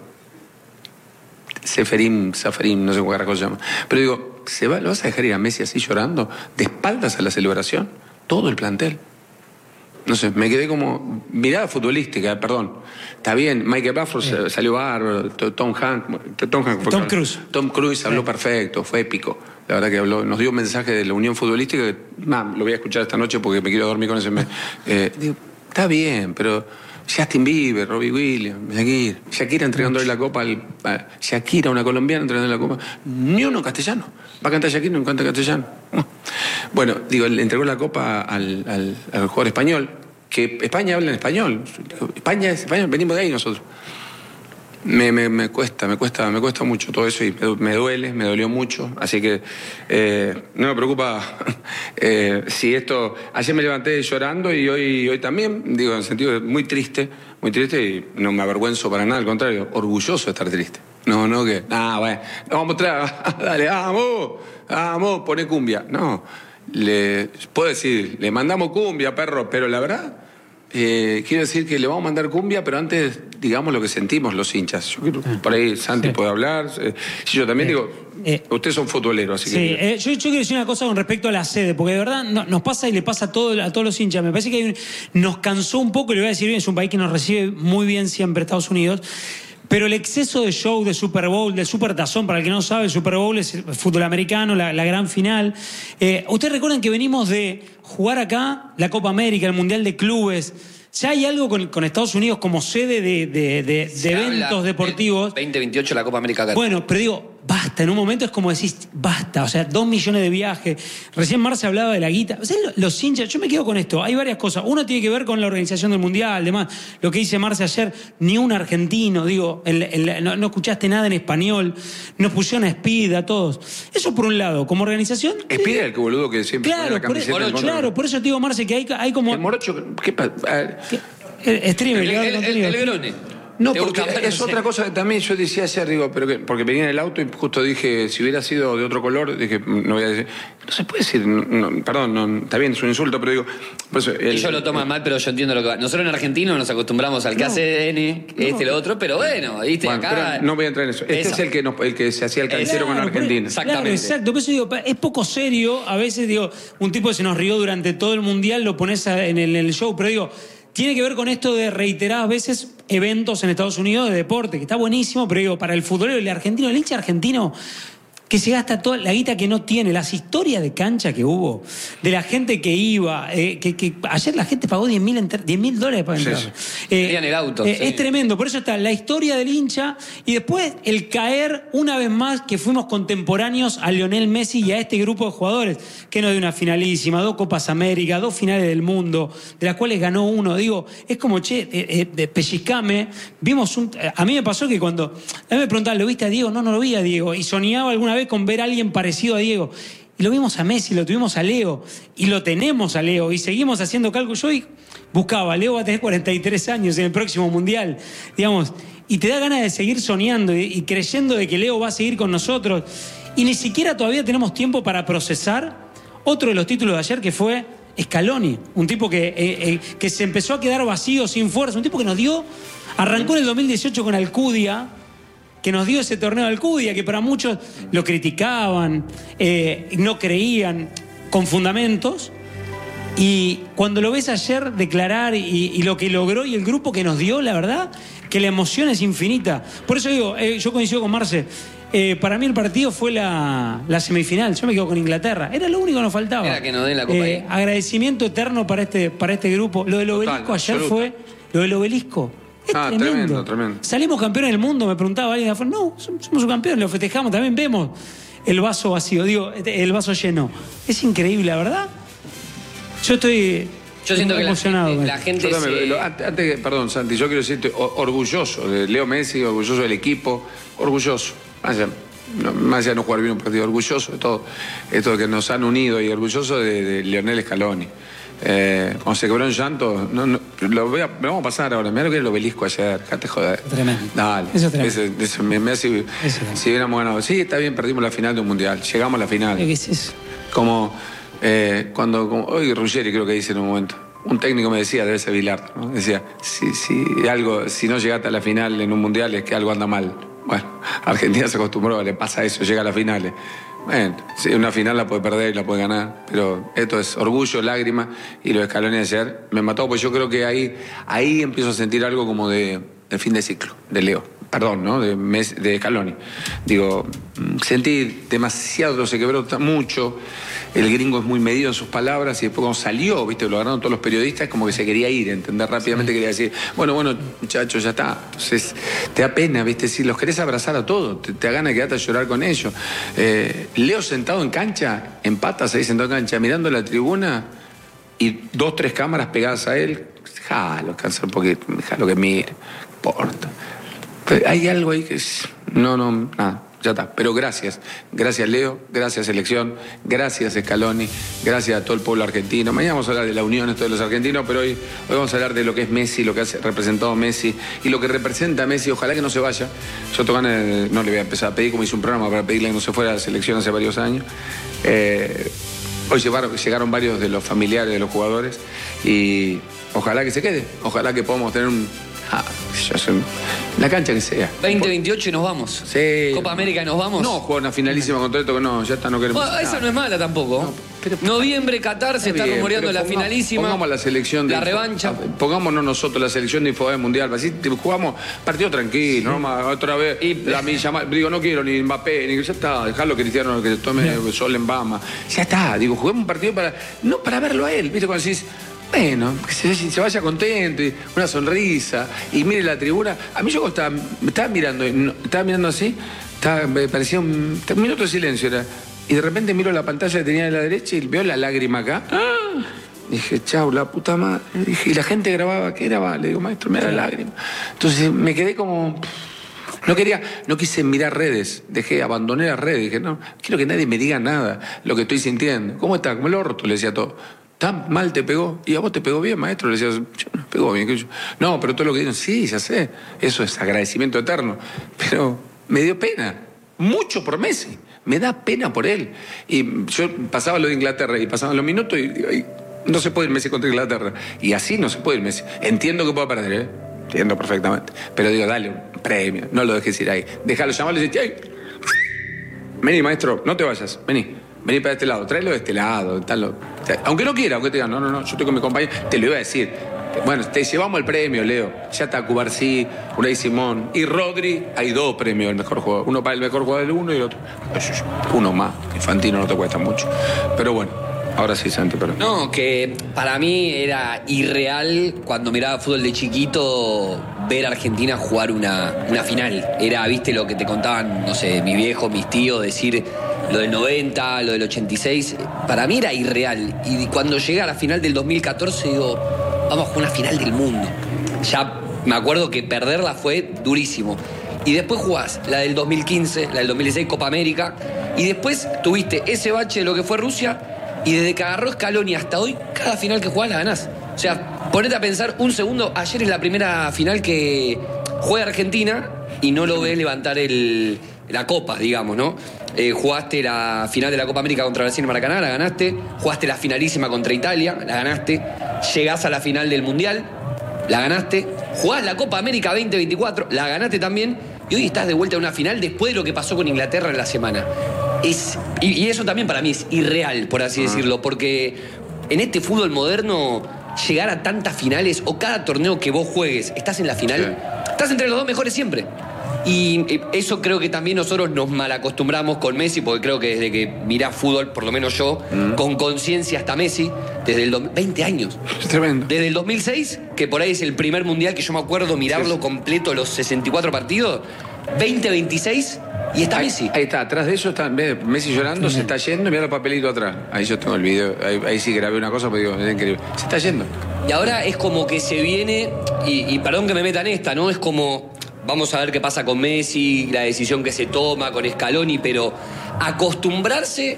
Speaker 1: Seferín, Saferín, no sé cómo carajo se llama. Pero digo, ¿se va, ¿lo vas a dejar ir a Messi así llorando, de espaldas a la celebración? Todo el plantel. No sé, me quedé como mirada futbolística, perdón. Está bien, Michael Bafford sí. salió bárbaro, Tom Hanks, Tom, Hanks
Speaker 2: Tom Cruise.
Speaker 1: Tom Cruise habló sí. perfecto, fue épico. La verdad que habló, nos dio un mensaje de la unión futbolística que, nah, lo voy a escuchar esta noche porque me quiero dormir con ese mes. Eh, digo, está bien, pero Justin Bieber, Robbie Williams, Shakira, Shakira entregándole la copa al, a Shakira, una colombiana entregándole la copa, ni uno castellano. Va a cantar Shakira, no canta castellano. Bueno, digo, le entregó la copa al, al, al jugador español, que España habla en español. España es español, venimos de ahí nosotros. Me, me, me cuesta, me cuesta, me cuesta mucho todo eso y me, me duele, me dolió mucho. Así que eh, no me preocupa eh, si esto. Ayer me levanté llorando y hoy, hoy también, digo, en el sentido de muy triste, muy triste y no me avergüenzo para nada, al contrario, orgulloso de estar triste. No, no, que. Ah, bueno, vamos a mostrar, dale, vamos, vamos, poné cumbia. No, le puedo decir, le mandamos cumbia, perro, pero la verdad. Eh, quiero decir que le vamos a mandar cumbia, pero antes digamos lo que sentimos los hinchas. Yo quiero, por ahí Santi sí. puede hablar. Eh, yo también eh, digo, eh, ustedes son futboleros, así
Speaker 2: sí,
Speaker 1: que...
Speaker 2: Eh, yo, yo quiero decir una cosa con respecto a la sede, porque de verdad no, nos pasa y le pasa a, todo, a todos los hinchas. Me parece que hay un, nos cansó un poco, y le voy a decir bien, es un país que nos recibe muy bien siempre, Estados Unidos. Pero el exceso de show, de Super Bowl, de Super Tazón, para el que no sabe, el Super Bowl es el fútbol americano, la, la gran final. Eh, Ustedes recuerdan que venimos de jugar acá la Copa América, el Mundial de Clubes. Ya hay algo con, con Estados Unidos como sede de, de, de, de eventos deportivos.
Speaker 3: veinte veintiocho la Copa América acá.
Speaker 2: Bueno, pero digo, basta. En un momento es como decís, basta. O sea, dos millones de viajes. Recién Marce hablaba de la guita. O sea, los hinchas, yo me quedo con esto. Hay varias cosas. Uno tiene que ver con la organización del Mundial, demás. Lo que dice Marce ayer, ni un argentino, digo, en, en, no, no escuchaste nada en español. Nos pusieron a Speed, a todos. Eso por un lado. Como organización...
Speaker 1: Speed es el que boludo que siempre
Speaker 2: claro,
Speaker 1: pone la camiseta.
Speaker 2: Por, por, claro, por eso te digo, Marce, que hay, hay como...
Speaker 1: El morocho, ¿qué pasa?
Speaker 2: Streamer,
Speaker 3: el, el, el, el Grone.
Speaker 1: No, porque es otra cosa que también yo decía ayer, digo, pero que, porque venía en el auto y justo dije, si hubiera sido de otro color, dije, no voy a decir, no se puede decir, no, perdón, no, está bien, es un insulto, pero digo... Por eso, el,
Speaker 3: y yo lo tomo mal, pero yo entiendo lo que va. Nosotros en Argentina nos acostumbramos al no, K C N, este, no. lo otro, pero bueno, viste, bueno, acá...
Speaker 1: No voy a entrar en eso. Este esa. es el que, nos, el que se hacía el cancero claro, con Argentina.
Speaker 2: Exactamente. Claro, exacto, por eso digo, es poco serio, a veces digo, un tipo que se nos rió durante todo el Mundial, lo pones en el, en el show, pero digo... Tiene que ver con esto de reiteradas veces eventos en Estados Unidos de deporte, que está buenísimo, pero digo, para el futbolero, el argentino, el hincha argentino, que se gasta toda la guita que no tiene, las historias de cancha que hubo, de la gente que iba, eh, que, que ayer la gente pagó diez mil dólares para entrar. Sí,
Speaker 3: sí. Eh, el auto,
Speaker 2: eh,
Speaker 3: sí.
Speaker 2: Es tremendo, por eso está la historia del hincha y después el caer una vez más que fuimos contemporáneos a Lionel Messi y a este grupo de jugadores, que nos dio una finalísima, dos Copas América, dos finales del mundo, de las cuales ganó uno. Digo, es como, che, eh, eh, pellizcame, vimos un... A mí me pasó que cuando... A mí me preguntaban, ¿lo viste a Diego? No, no lo vi a Diego. Y soñaba alguna vez con ver a alguien parecido a Diego. Y lo vimos a Messi, lo tuvimos a Leo, y lo tenemos a Leo, y seguimos haciendo cálculos. Yo hoy buscaba, Leo va a tener cuarenta y tres años en el próximo Mundial, digamos, y te da ganas de seguir soñando y, y creyendo de que Leo va a seguir con nosotros. Y ni siquiera todavía tenemos tiempo para procesar otro de los títulos de ayer, que fue Scaloni, un tipo que, eh, eh, que se empezó a quedar vacío, sin fuerza, un tipo que nos dio, arrancó en el dos mil dieciocho con Alcudia, que nos dio ese torneo de Alcudia, que para muchos lo criticaban, eh, no creían, con fundamentos. Y cuando lo ves ayer declarar y, y lo que logró y el grupo que nos dio, la verdad, que la emoción es infinita. Por eso digo, eh, yo coincido con Marce, eh, para mí el partido fue la, la semifinal, yo me quedo con Inglaterra, era lo único que nos faltaba.
Speaker 3: Era que nos den la copa
Speaker 2: eh, agradecimiento eterno para este, para este grupo. Lo del obelisco Total, ayer absoluta. fue, lo del obelisco. Es
Speaker 1: ah,
Speaker 2: tremendo.
Speaker 1: tremendo, tremendo.
Speaker 2: Salimos campeones del mundo, me preguntaba alguien de afuera. No, somos campeones, lo festejamos, también vemos el vaso vacío, digo, el vaso lleno. Es increíble, la verdad. Yo estoy
Speaker 3: yo siento
Speaker 2: emocionado.
Speaker 3: Que la gente, la gente
Speaker 1: se... lo, antes, perdón, Santi, yo quiero decirte orgulloso de Leo Messi, orgulloso del equipo, orgulloso. Más allá, no, más allá de no jugar bien un partido, orgulloso de todo esto que nos han unido y orgulloso de, de Lionel Scaloni. Eh, cuando se quebró en llanto, no, no, lo, voy a, lo vamos a pasar ahora. Mirá lo que era el obelisco ayer, dejate joder.
Speaker 2: Tremendo.
Speaker 1: Dale.
Speaker 2: Eso es tremendo.
Speaker 1: Ese, ese, me, me hace, si hubiéramos ganado. Sí, está bien, perdimos la final de un mundial. Llegamos a la final.
Speaker 2: ¿Qué es eso?
Speaker 1: Como eh, cuando, como, hoy Ruggeri creo que dice en un momento. Un técnico me decía, debe ser Vilar, ¿no? Decía, si, si, algo, si no llegaste a la final en un mundial es que algo anda mal. Bueno, Argentina se acostumbró, le pasa eso, llega a las finales. Bueno, sí, una final la puede perder y la puede ganar, pero esto es orgullo, lágrimas, y lo de Scaloni ayer me mató, porque yo creo que ahí, ahí empiezo a sentir algo como de, de fin de ciclo, de Leo. perdón, ¿no? De, Messi, de Scaloni. Digo, sentí demasiado, se quebró mucho. El gringo es muy medido en sus palabras y después cuando salió, viste, lo agarraron todos los periodistas, como que se quería ir, entender rápidamente, quería decir, bueno, bueno, muchachos, ya está. Entonces, te da pena, viste, si los querés abrazar a todos, te, te da ganas de quedarte a llorar con ellos. Eh, Leo sentado en cancha, en patas ahí sentado en cancha, mirando la tribuna y dos, tres cámaras pegadas a él, jalo, cansa un poquito, jalo que mire, no importa. Pero hay algo ahí que es, no, no, nada. Ya está, pero gracias, gracias Leo, gracias selección, gracias Scaloni, gracias a todo el pueblo argentino. Mañana vamos a hablar de la unión esto de los argentinos, pero hoy, hoy vamos a hablar de lo que es Messi, lo que ha representado Messi y lo que representa a Messi. Ojalá que no se vaya. Yo tengo ganas de, no le voy a empezar a pedir, como hice un programa para pedirle que no se fuera a la selección hace varios años. Eh, hoy llegaron, llegaron varios de los familiares de los jugadores y ojalá que se quede, ojalá que podamos tener un... Ah, yo soy, la cancha que sea.
Speaker 3: veinte veintiocho y nos vamos.
Speaker 1: Sí.
Speaker 3: Copa América y nos vamos.
Speaker 1: No, juega una finalísima contra esto que no, ya está, no queremos.
Speaker 3: Bueno, esa no es mala tampoco. No, pero, Noviembre, Qatar, se está bien, rumoreando la pongamos, finalísima.
Speaker 1: Pongamos la selección de.
Speaker 3: La revancha.
Speaker 1: Pongámonos nosotros la selección de Infobay Mundial. Así jugamos partido tranquilo, sí. ¿no? Otra vez. Y, la, mi llama, digo, no quiero ni Mbappé, ni ya está, dejarlo Cristiano que tome no. sol en Bama. Ya está, digo, juguemos un partido para. No para verlo a él, ¿viste? Cuando decís. Bueno, que se, se vaya contento, y una sonrisa, y mire la tribuna. A mí yo estaba, estaba mirando, estaba mirando así, estaba, me parecía un, un minuto de silencio era, y de repente miro la pantalla que tenía de la derecha y veo la lágrima acá. ¡Ah! Dije, chau, la puta madre. Dije, y la gente grababa, ¿qué grababa? Le digo, maestro, me da la lágrima. Entonces me quedé como... No quería, no quise mirar redes, dejé, abandoné las redes, dije, no, quiero que nadie me diga nada, lo que estoy sintiendo. ¿Cómo está? Como el orto, le decía todo. ¿Tan mal te pegó? ¿Y a vos te pegó bien, maestro? Le decías, yo no pegó bien. Yo, no, pero todo lo que dicen, sí, ya sé. Eso es agradecimiento eterno. Pero me dio pena. Mucho por Messi. Me da pena por él. Y yo pasaba lo de Inglaterra y pasaban los minutos y digo, ay, no se puede ir Messi contra Inglaterra. Y así no se puede ir Messi. Entiendo que pueda perder, ¿eh? Entiendo perfectamente. Pero digo, dale un premio. No lo dejes ir ahí. Déjalo llamarlo y decir, ay, vení, maestro, no te vayas. Vení. Vení para este lado, tráelo de este lado, tal, o sea, aunque no quiera, aunque te digan, no, no, no, yo estoy con mi compañero, te lo iba a decir. Bueno, te llevamos el premio, Leo. Ya está Cubarsí, Unai Simón y Rodri, hay dos premios del mejor jugador. Uno para el mejor jugador del uno y el otro. Uno más, Infantino no te cuesta mucho. Pero bueno, ahora sí, Santi, pero.
Speaker 3: No, que para mí era irreal cuando miraba fútbol de chiquito ver a Argentina jugar una, una final. Era, viste, lo que te contaban, no sé, mi viejo, mis tíos, decir. Lo del noventa, lo del ochenta y seis, para mí era irreal. Y cuando llegué a la final del dos mil catorce, digo, vamos a jugar una final del mundo. Ya me acuerdo que perderla fue durísimo. Y después jugás la del dos mil quince, la del dos mil dieciséis, Copa América. Y después tuviste ese bache de lo que fue Rusia. Y desde que agarró Scaloni hasta hoy, cada final que jugás la ganás. O sea, ponete a pensar un segundo. Ayer es la primera final que juega Argentina y no lo ves levantar el, la copa, digamos, ¿no? Eh, jugaste la final de la Copa América contra Brasil en Maracaná, la ganaste. Jugaste la finalísima contra Italia, la ganaste. Llegás a la final del Mundial, la ganaste. Jugás la Copa América veinte veinticuatro, la ganaste también. Y hoy estás de vuelta a una final después de lo que pasó con Inglaterra en la semana. Es, y, y eso también para mí es irreal, por así decirlo, porque en este fútbol moderno llegar a tantas finales o cada torneo que vos juegues, estás en la final, sí. Estás entre los dos mejores siempre. Y eso creo que también nosotros nos malacostumbramos con Messi, porque creo que desde que mirás fútbol, por lo menos yo, mm. con conciencia hasta Messi, desde el do... veinte años.
Speaker 1: Es tremendo.
Speaker 3: Desde el dos mil seis, que por ahí es el primer mundial que yo me acuerdo mirarlo sí, sí. completo, los sesenta y cuatro partidos, veinte veintiséis, y está
Speaker 1: ahí,
Speaker 3: Messi.
Speaker 1: Ahí está, atrás de eso está Messi llorando, sí, se está yendo, y mira el papelito atrás. Ahí yo tengo el video, ahí, ahí sí grabé una cosa, pero digo, es increíble. Se está yendo.
Speaker 3: Y ahora es como que se viene, y, y perdón que me metan esta, ¿no? Es como... Vamos a ver qué pasa con Messi, la decisión que se toma con Scaloni, pero acostumbrarse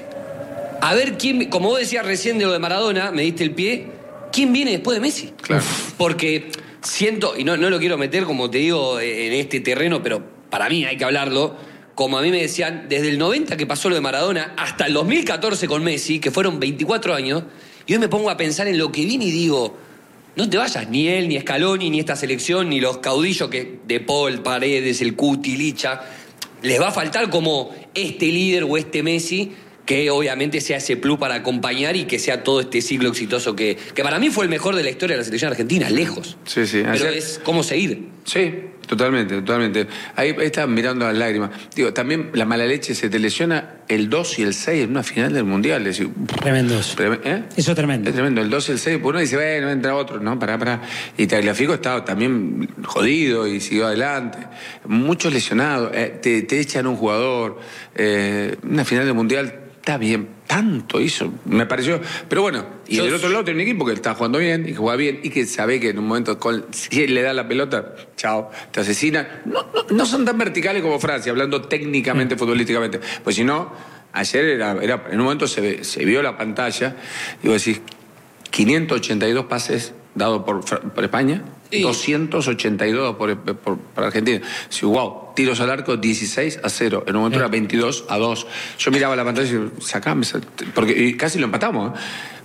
Speaker 3: a ver quién, como vos decías recién de lo de Maradona, me diste el pie, ¿quién viene después de Messi?
Speaker 1: Claro.
Speaker 3: Porque siento, y no, no lo quiero meter, como te digo, en este terreno, pero para mí hay que hablarlo, como a mí me decían, desde el noventa que pasó lo de Maradona hasta el dos mil catorce con Messi, que fueron veinticuatro años, y hoy me pongo a pensar en lo que viene y digo... No te vayas, ni él, ni Scaloni, ni esta selección, ni los caudillos que De Paul, Paredes, el Cuti, Licha. Les va a faltar como este líder o este Messi que obviamente sea ese plus para acompañar y que sea todo este ciclo exitoso que, que para mí fue el mejor de la historia de la selección argentina, lejos.
Speaker 1: Sí, sí.
Speaker 3: Pero es cómo seguir.
Speaker 1: Sí, totalmente, totalmente. Ahí, ahí estaban mirando las lágrimas. Digo, también la mala leche, se te lesiona el dos y el seis en una final del Mundial. Es decir,
Speaker 2: tremendo eso.
Speaker 1: ¿eh?
Speaker 2: Eso es tremendo.
Speaker 1: Es tremendo. El dos y el seis, pues uno dice, bueno, entra otro. No, pará, pará. Y Tagliafico estaba también jodido y siguió adelante. Muchos lesionados. Eh, te, te echan un jugador. Eh, una final del Mundial, está bien. Tanto hizo, me pareció. Pero bueno, y
Speaker 3: Yo,
Speaker 1: del otro lado tiene un equipo que está jugando bien y que juega bien y que sabe que en un momento, con, si él le da la pelota, chao, te asesina. No, no, no son tan verticales como Francia, hablando técnicamente, futbolísticamente. Pues si no, ayer era, era en un momento se, ve, se vio la pantalla y vos decís, quinientos ochenta y dos pases dados por, por España. Sí. doscientos ochenta y dos por, por, por Argentina. Sí, wow, tiros al arco dieciséis a cero. En un momento sí. Era veintidós a dos. Yo miraba la pantalla y digo, sacame, porque y casi lo empatamos. ¿eh?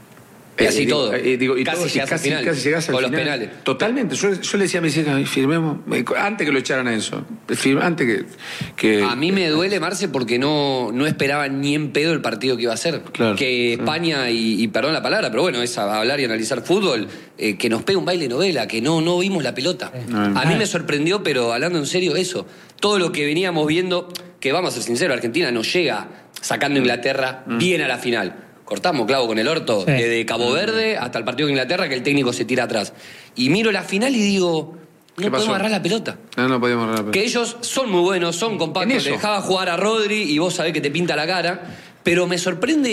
Speaker 3: Casi
Speaker 1: eh,
Speaker 3: todo.
Speaker 1: Eh, digo, y
Speaker 3: casi
Speaker 1: todo,
Speaker 3: llegás
Speaker 1: casi,
Speaker 3: al final.
Speaker 1: Casi llegás al
Speaker 3: con
Speaker 1: final.
Speaker 3: Los penales.
Speaker 1: Totalmente. Yo, yo le decía a mis hijas, firmemos, antes que lo echaran a eso. Antes que, que...
Speaker 3: A mí me duele, Marce, porque no, no esperaba ni en pedo el partido que iba a ser.
Speaker 1: Claro,
Speaker 3: que España, claro. y, y perdón la palabra, pero bueno, es hablar y analizar fútbol, eh, que nos pega un baile novela, que no, no vimos la pelota. No, a mí me sorprendió, pero hablando en serio, eso. Todo lo que veníamos viendo, que vamos a ser sinceros, Argentina no llega sacando a Inglaterra mm. bien a la final. Cortamos clavo con el orto, sí. Desde Cabo Verde hasta el partido de Inglaterra, que el técnico se tira atrás. Y miro la final y digo, no podemos agarrar la pelota.
Speaker 1: No, no podemos agarrar la pelota.
Speaker 3: Que ellos son muy buenos, son compactos. Te dejaba jugar a Rodri y vos sabés que te pinta la cara. Pero me sorprende,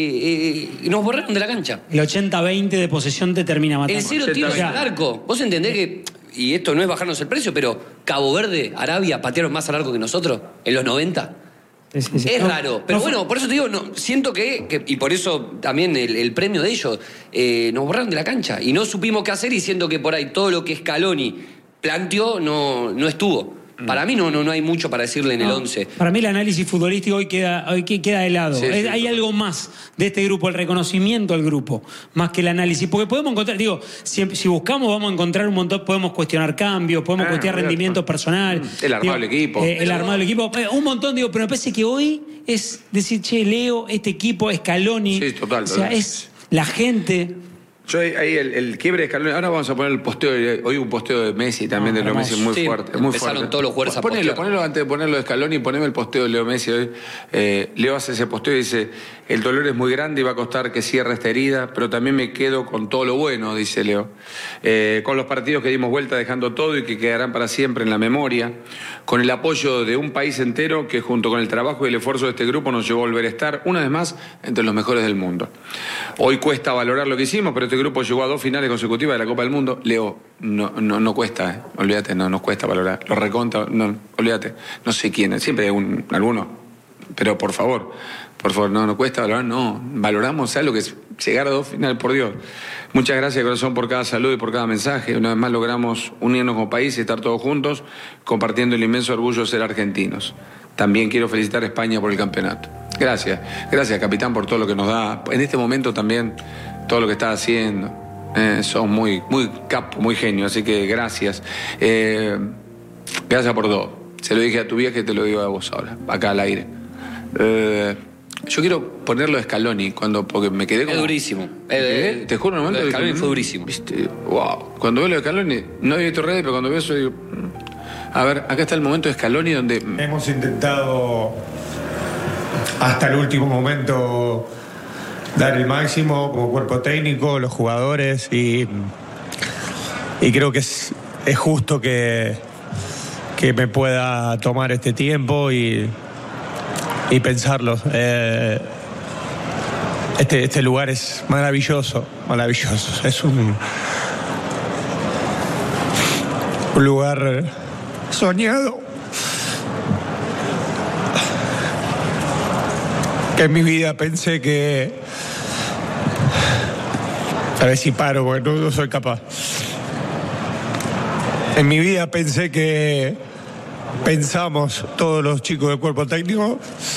Speaker 3: eh, nos borraron de la cancha.
Speaker 2: El ochenta veinte de posesión te termina matando.
Speaker 3: El cero tiros al arco. Vos entendés que, y esto no es bajarnos el precio, pero Cabo Verde, Arabia, patearon más al arco que nosotros en los noventa. Sí, sí, sí. Es no, raro, pero no, bueno, por eso te digo, no, siento que, que, y por eso también el, el premio de ellos, eh, nos borraron de la cancha y no supimos qué hacer y siento que por ahí todo lo que Scaloni planteó no, no estuvo. Para mí no, no, no hay mucho para decirle en no, el once.
Speaker 2: Para mí el análisis futbolístico hoy queda, hoy queda de lado. Sí, sí, hay sí. algo más de este grupo, el reconocimiento al grupo, más que el análisis. Porque podemos encontrar, digo, si, si buscamos vamos a encontrar un montón, podemos cuestionar cambios, podemos ah, cuestionar rendimiento personal.
Speaker 1: El armado del equipo.
Speaker 2: Eh, el armado del equipo. Eh, un montón, digo, pero me parece que hoy es decir, che, Leo, este equipo, Scaloni.
Speaker 1: Sí, total.
Speaker 2: O sea, total. Es la gente...
Speaker 1: Yo ahí el, el quiebre de Scaloni. Ahora vamos a poner el posteo. Hoy un posteo de Messi también, no, de Leo Messi muy sí, fuerte. Muy
Speaker 3: empezaron
Speaker 1: fuerte.
Speaker 3: todos los jugadores a
Speaker 1: ponelo, ponelo antes de ponerlo de Scaloni, poneme el posteo de Leo Messi hoy. Eh, Leo hace ese posteo y dice: el dolor es muy grande y va a costar que cierre esta herida, pero también me quedo con todo lo bueno, dice Leo. Eh, con los partidos que dimos vuelta dejando todo y que quedarán para siempre en la memoria. Con el apoyo de un país entero que junto con el trabajo y el esfuerzo de este grupo nos llevó a volver a estar una vez más entre los mejores del mundo. Hoy cuesta valorar lo que hicimos, pero este grupo llegó a dos finales consecutivas de la Copa del Mundo. Leo, no, no, no cuesta, eh. olvídate, no nos cuesta valorar. Lo recontra, no, olvídate. No sé quién, siempre hay un, alguno, pero por favor, por favor, no, no cuesta valorar, no. Valoramos, ¿sabes lo que es llegar a dos finales, por Dios? Muchas gracias, corazón, por cada saludo y por cada mensaje. Una vez más logramos unirnos como país y estar todos juntos, compartiendo el inmenso orgullo de ser argentinos. También quiero felicitar a España por el campeonato. Gracias, gracias, capitán, por todo lo que nos da. En este momento también, todo lo que está haciendo. Eh, sos muy, muy capo, muy genio, así que gracias. Eh, gracias por todo. Se lo dije a tu vieja y te lo digo a vos ahora, acá al aire. Eh, yo quiero ponerlo de Scaloni, cuando, porque me quedé como...
Speaker 3: Es durísimo.
Speaker 1: Eh, te juro, en un momento...
Speaker 3: Lo de Scaloni
Speaker 1: dije,
Speaker 3: fue durísimo.
Speaker 1: ¿Viste? Wow. Cuando veo lo de Scaloni, no había visto redes, pero cuando veo eso digo... A ver, acá está el momento de Scaloni donde...
Speaker 4: Hemos intentado hasta el último momento dar el máximo como cuerpo técnico, los jugadores, y, y creo que es, es justo que, que me pueda tomar este tiempo y, y pensarlo. Eh, este, este lugar es maravilloso, maravilloso. Es un, un lugar soñado, que en mi vida pensé que... A ver si paro, porque no, no soy capaz. En mi vida pensé que... Pensamos, todos los chicos del cuerpo técnico,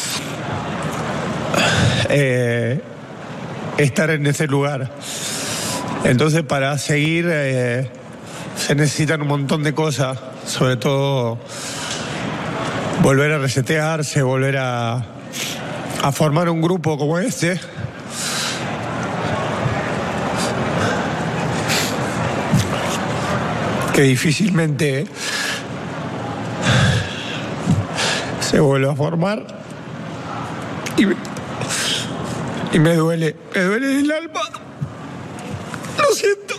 Speaker 4: eh, estar en ese lugar. Entonces, para seguir, eh, se necesitan un montón de cosas, sobre todo volver a resetearse, volver a, a formar un grupo como este. Que difícilmente se vuelve a formar y me, y me duele, me duele el alma. Lo siento.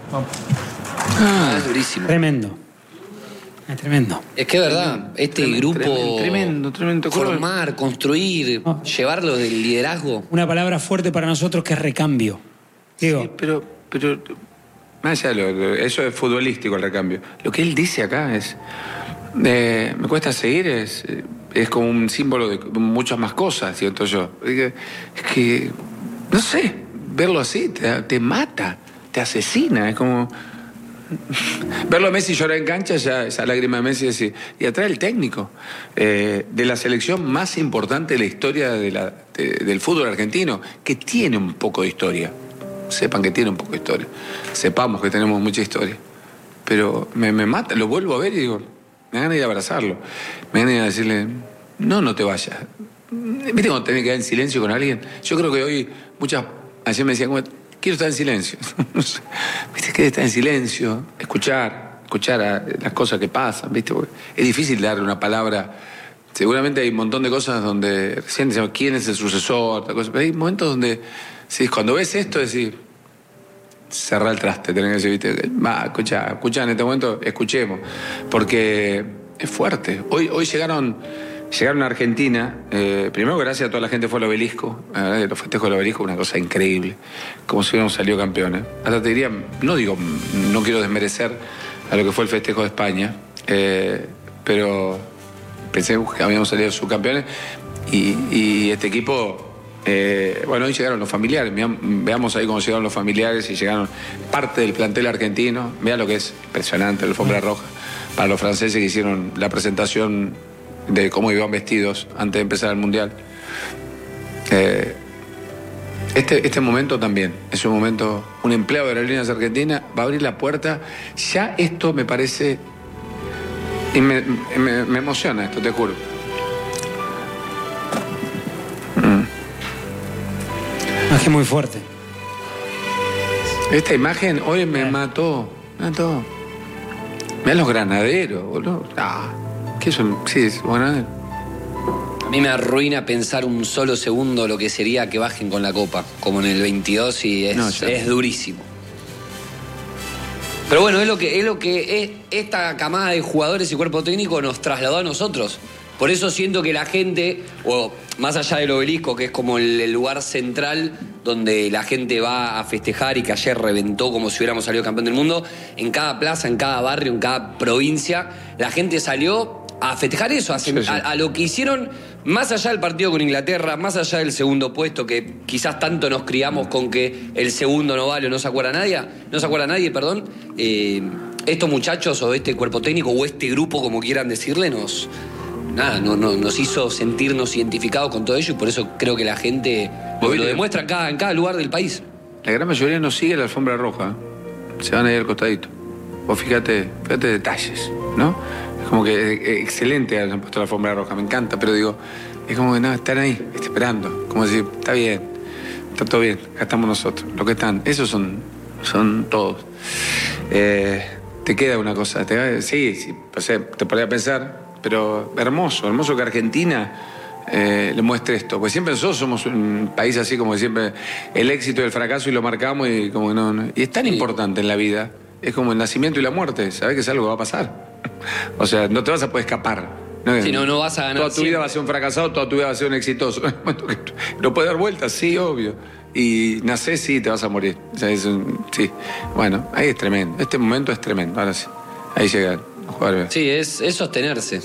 Speaker 3: Ah, es durísimo.
Speaker 2: Tremendo. Es tremendo.
Speaker 3: Es que es verdad, este
Speaker 1: Tremendo,
Speaker 3: grupo,
Speaker 1: tremendo, tremendo.
Speaker 3: formar, construir,
Speaker 2: Ah.
Speaker 3: llevarlo del liderazgo.
Speaker 2: Una palabra fuerte para nosotros que es recambio. Digo,
Speaker 1: Sí, pero, pero más allá de lo- lo- eso es futbolístico el recambio. Lo que él dice acá es, eh, me cuesta seguir, es, es como un símbolo de muchas más cosas, siento yo. Es que, es que, no sé, verlo así te, te mata, te asesina, es como... Verlo a Messi llorar en cancha, ya esa lágrima de Messi, es decir, y atrás el técnico eh, de la selección más importante de la historia de la, de- del fútbol argentino, que tiene un poco de historia. Sepan que tiene un poco de historia. Sepamos que tenemos mucha historia. Pero me, me mata, lo vuelvo a ver y digo, me dan ganas de ir a abrazarlo. Me dan ganas de decirle, no, no te vayas. ¿Viste cuando tenés que quedar en silencio con alguien? Yo creo que hoy muchas, ayer me decían, "Bueno, quiero estar en silencio". ¿Viste? Que estar en silencio, escuchar, escuchar a las cosas que pasan, ¿viste? Porque es difícil darle una palabra. Seguramente hay un montón de cosas donde recién decimos quién es el sucesor, tal cosa, pero hay momentos donde, sí, cuando ves esto, decís, cerrar el traste, tenés que decir, ¿viste? Va, escuchá, escuchá en este momento, escuchemos, porque es fuerte. Hoy, hoy llegaron, llegaron a Argentina, eh, primero gracias a toda la gente que fue al obelisco, la verdad que los festejos del obelisco, una cosa increíble, como si hubiéramos salido campeones. Hasta te diría, no digo, no quiero desmerecer a lo que fue el festejo de España, eh, pero pensé que habíamos salido subcampeones y, y este equipo... Eh, bueno, hoy llegaron los familiares, veamos ahí cómo llegaron los familiares y llegaron parte del plantel argentino. Vean lo que es impresionante, la alfombra roja, para los franceses que hicieron la presentación de cómo iban vestidos antes de empezar el Mundial. Eh, este, este momento también es un momento, un empleado de Aerolíneas Argentinas va a abrir la puerta. Ya esto me parece, y me, me, me emociona esto, te juro.
Speaker 2: imagen muy fuerte.
Speaker 1: Esta imagen hoy me mató, me mató. Mirá los granaderos, boludo. Ah, ¿qué son? Sí, es granadero.
Speaker 3: A mí me arruina pensar un solo segundo lo que sería que bajen con la copa, como en el veintidós, y es,
Speaker 1: No, ya.
Speaker 3: es durísimo. Pero bueno, es lo que, es lo que es, esta camada de jugadores y cuerpo técnico nos trasladó a nosotros. Por eso siento que la gente, o más allá del obelisco, que es como el, el lugar central donde la gente va a festejar y que ayer reventó como si hubiéramos salido campeón del mundo, en cada plaza, en cada barrio, en cada provincia, la gente salió a festejar eso, a,
Speaker 1: Sí, sí.
Speaker 3: a, a lo que hicieron más allá del partido con Inglaterra, más allá del segundo puesto, que quizás tanto nos criamos con que el segundo no vale o no se acuerda nadie, no se acuerda nadie, perdón. Eh, estos muchachos o este cuerpo técnico o este grupo, como quieran decirle, nos... Nada, no, no, nos hizo sentirnos identificados con todo ello y por eso creo que la gente lo, lo demuestra en cada, en cada lugar del país.
Speaker 1: La gran mayoría no sigue la alfombra roja. Se van a ir al costadito. Vos fíjate, fíjate detalles, ¿no? Es como que eh, excelente han puesto la alfombra roja, me encanta, pero digo, es como que no, están ahí, esperando. Como decir, está bien, está todo bien, acá estamos nosotros. Los que están, esos son, son todos. Eh, te queda una cosa, te, sí, sí, o sea, te podría pensar, pero hermoso, hermoso que Argentina eh, le muestre esto. Porque siempre nosotros somos un país así como que siempre el éxito y el fracaso y lo marcamos y como que no, no. Y es tan
Speaker 3: Sí.
Speaker 1: importante en la vida, es como el nacimiento y la muerte, sabés que es algo que va a pasar. O sea, no te vas a poder escapar. No,
Speaker 3: Si no, no vas a ganar
Speaker 1: Toda tu
Speaker 3: siempre.
Speaker 1: vida va a ser un fracasado, toda tu vida va a ser un exitoso. ¿No puede dar vueltas? Sí, obvio. Y nacés, sí, te vas a morir. O sea, es un- sí. Bueno, ahí es tremendo. Este momento es tremendo. Ahora sí. Ahí llegan los jugadores.
Speaker 3: Sí, es, es sostenerse.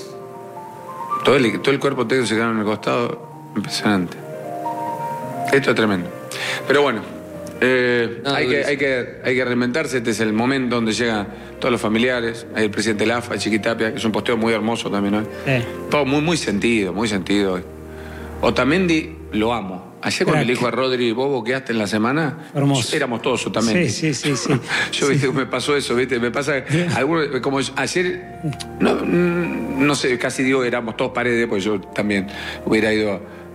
Speaker 1: Todo el, todo el cuerpo técnico se quedaron en el costado. Impresionante. Esto es tremendo. Pero bueno, eh,
Speaker 3: No,
Speaker 1: hay, que,
Speaker 3: durísimo.
Speaker 1: hay, que, hay que reinventarse. Este es el momento donde llegan todos los familiares. Hay el presidente Lafa, Chiquitapia, que es un posteo muy hermoso también hoy.
Speaker 2: Sí.
Speaker 1: Todo muy, muy sentido, muy sentido hoy. Otamendi, lo amo. Ayer cuando
Speaker 2: Crack.
Speaker 1: le dijo a Rodri, vos boqueaste en la semana,
Speaker 2: Hermoso.
Speaker 1: éramos todos Otamendi.
Speaker 2: Sí, sí, sí, sí.
Speaker 1: Yo,
Speaker 2: Sí.
Speaker 1: viste, me pasó eso, viste, me pasa, alguno, como ayer, no, no sé, casi digo éramos todos paredes, pues yo también hubiera ido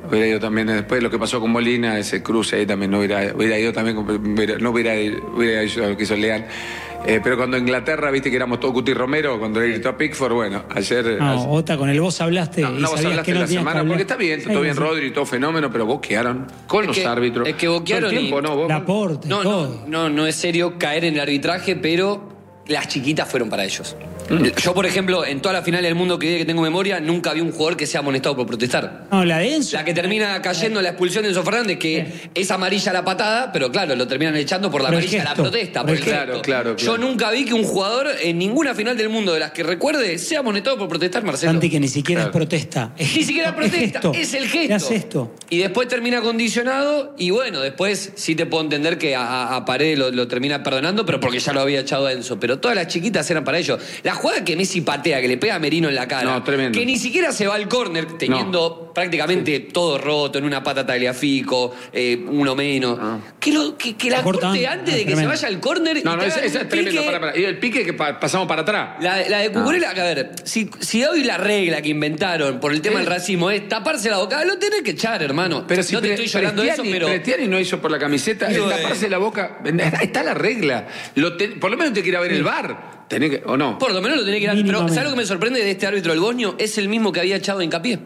Speaker 1: hubiera ido también después de lo que pasó con Molina, ese cruce ahí también no hubiera, hubiera ido también, hubiera, no hubiera, hubiera ido a lo que hizo Leal. Eh, pero cuando Inglaterra, viste que éramos todos Cuti Romero, cuando le gritó a Pickford, bueno, ayer...
Speaker 2: No,
Speaker 1: ayer,
Speaker 2: Ota, con el vos hablaste
Speaker 1: no,
Speaker 2: y
Speaker 1: no, vos
Speaker 2: sabías
Speaker 1: hablaste
Speaker 2: que no
Speaker 1: la
Speaker 2: tenías
Speaker 1: semana,
Speaker 2: que
Speaker 1: porque
Speaker 2: hablar.
Speaker 1: está bien, todo bien, Rodri, todo fenómeno, pero boquearon con
Speaker 3: Es
Speaker 1: los
Speaker 3: que-
Speaker 1: árbitros.
Speaker 3: es que boquearon
Speaker 1: Todo el tiempo,
Speaker 3: y-
Speaker 1: ¿no? Vos-
Speaker 2: Laporte,
Speaker 3: No,
Speaker 2: todo.
Speaker 3: no, no, no es serio caer en el arbitraje, pero las chiquitas fueron para ellos. Yo, por ejemplo, en toda la final del mundo que, que tengo memoria, nunca vi un jugador que sea amonestado por protestar.
Speaker 2: No, la de Enzo.
Speaker 3: La que termina cayendo la expulsión de Enzo Fernández, que es amarilla la patada, pero claro, lo terminan echando por la
Speaker 2: Por el
Speaker 3: amarilla
Speaker 2: gesto,
Speaker 3: la protesta.
Speaker 2: por
Speaker 3: Por
Speaker 2: el
Speaker 3: el
Speaker 1: gesto.
Speaker 3: gesto.
Speaker 1: Claro, claro,
Speaker 3: Yo
Speaker 1: claro.
Speaker 3: nunca vi que un jugador en ninguna final del mundo de las que recuerde sea amonestado por protestar, Marcelo.
Speaker 2: Santi, que ni siquiera
Speaker 1: Claro.
Speaker 2: es protesta. Es
Speaker 3: Ni siquiera
Speaker 2: gesto,
Speaker 3: protesta,
Speaker 2: gesto.
Speaker 3: es el
Speaker 2: ¿Qué
Speaker 3: gesto.
Speaker 2: hace esto?
Speaker 3: Y después termina condicionado, y bueno, después sí te puedo entender que a, a Paredes lo, lo termina perdonando, pero porque ya lo había echado a Enzo. Pero todas las chiquitas eran para ellos. La jugada que Messi patea, que le pega a Merino en la cara,
Speaker 1: No, tremendo.
Speaker 3: que ni siquiera se va al córner, teniendo prácticamente todo roto, en una pata Tagliafico, eh, uno menos. Que, lo, que, que la
Speaker 2: Corta
Speaker 3: corte
Speaker 2: antes,
Speaker 3: antes de que
Speaker 2: tremendo.
Speaker 3: se vaya al córner.
Speaker 1: No,
Speaker 3: y
Speaker 1: no,
Speaker 3: te
Speaker 1: esa,
Speaker 3: hagan
Speaker 1: esa
Speaker 3: un
Speaker 1: es tremendo.
Speaker 3: pique.
Speaker 1: Para, para. Y el pique que pa- pasamos para atrás.
Speaker 3: La, la de Cucurella, a ver, si, si hoy la regla que inventaron por el tema del racismo es taparse la boca, lo tenés que echar, hermano.
Speaker 1: Pero si
Speaker 3: no te
Speaker 1: Pre-
Speaker 3: estoy llorando de eso,
Speaker 1: Prestiani-
Speaker 3: pero...
Speaker 1: Prestiani no hizo por la camiseta,
Speaker 3: Digo,
Speaker 1: el taparse
Speaker 3: eh.
Speaker 1: la boca. Está la regla. Lo te- por lo menos te quiere ver el bar. Tenés que, ¿o no?
Speaker 3: Por lo menos lo tenés que ir a... Pero
Speaker 2: Mínimamente.
Speaker 3: ¿sabes lo que me sorprende de este árbitro del Bosnio? Es el mismo que había echado a Hincapié.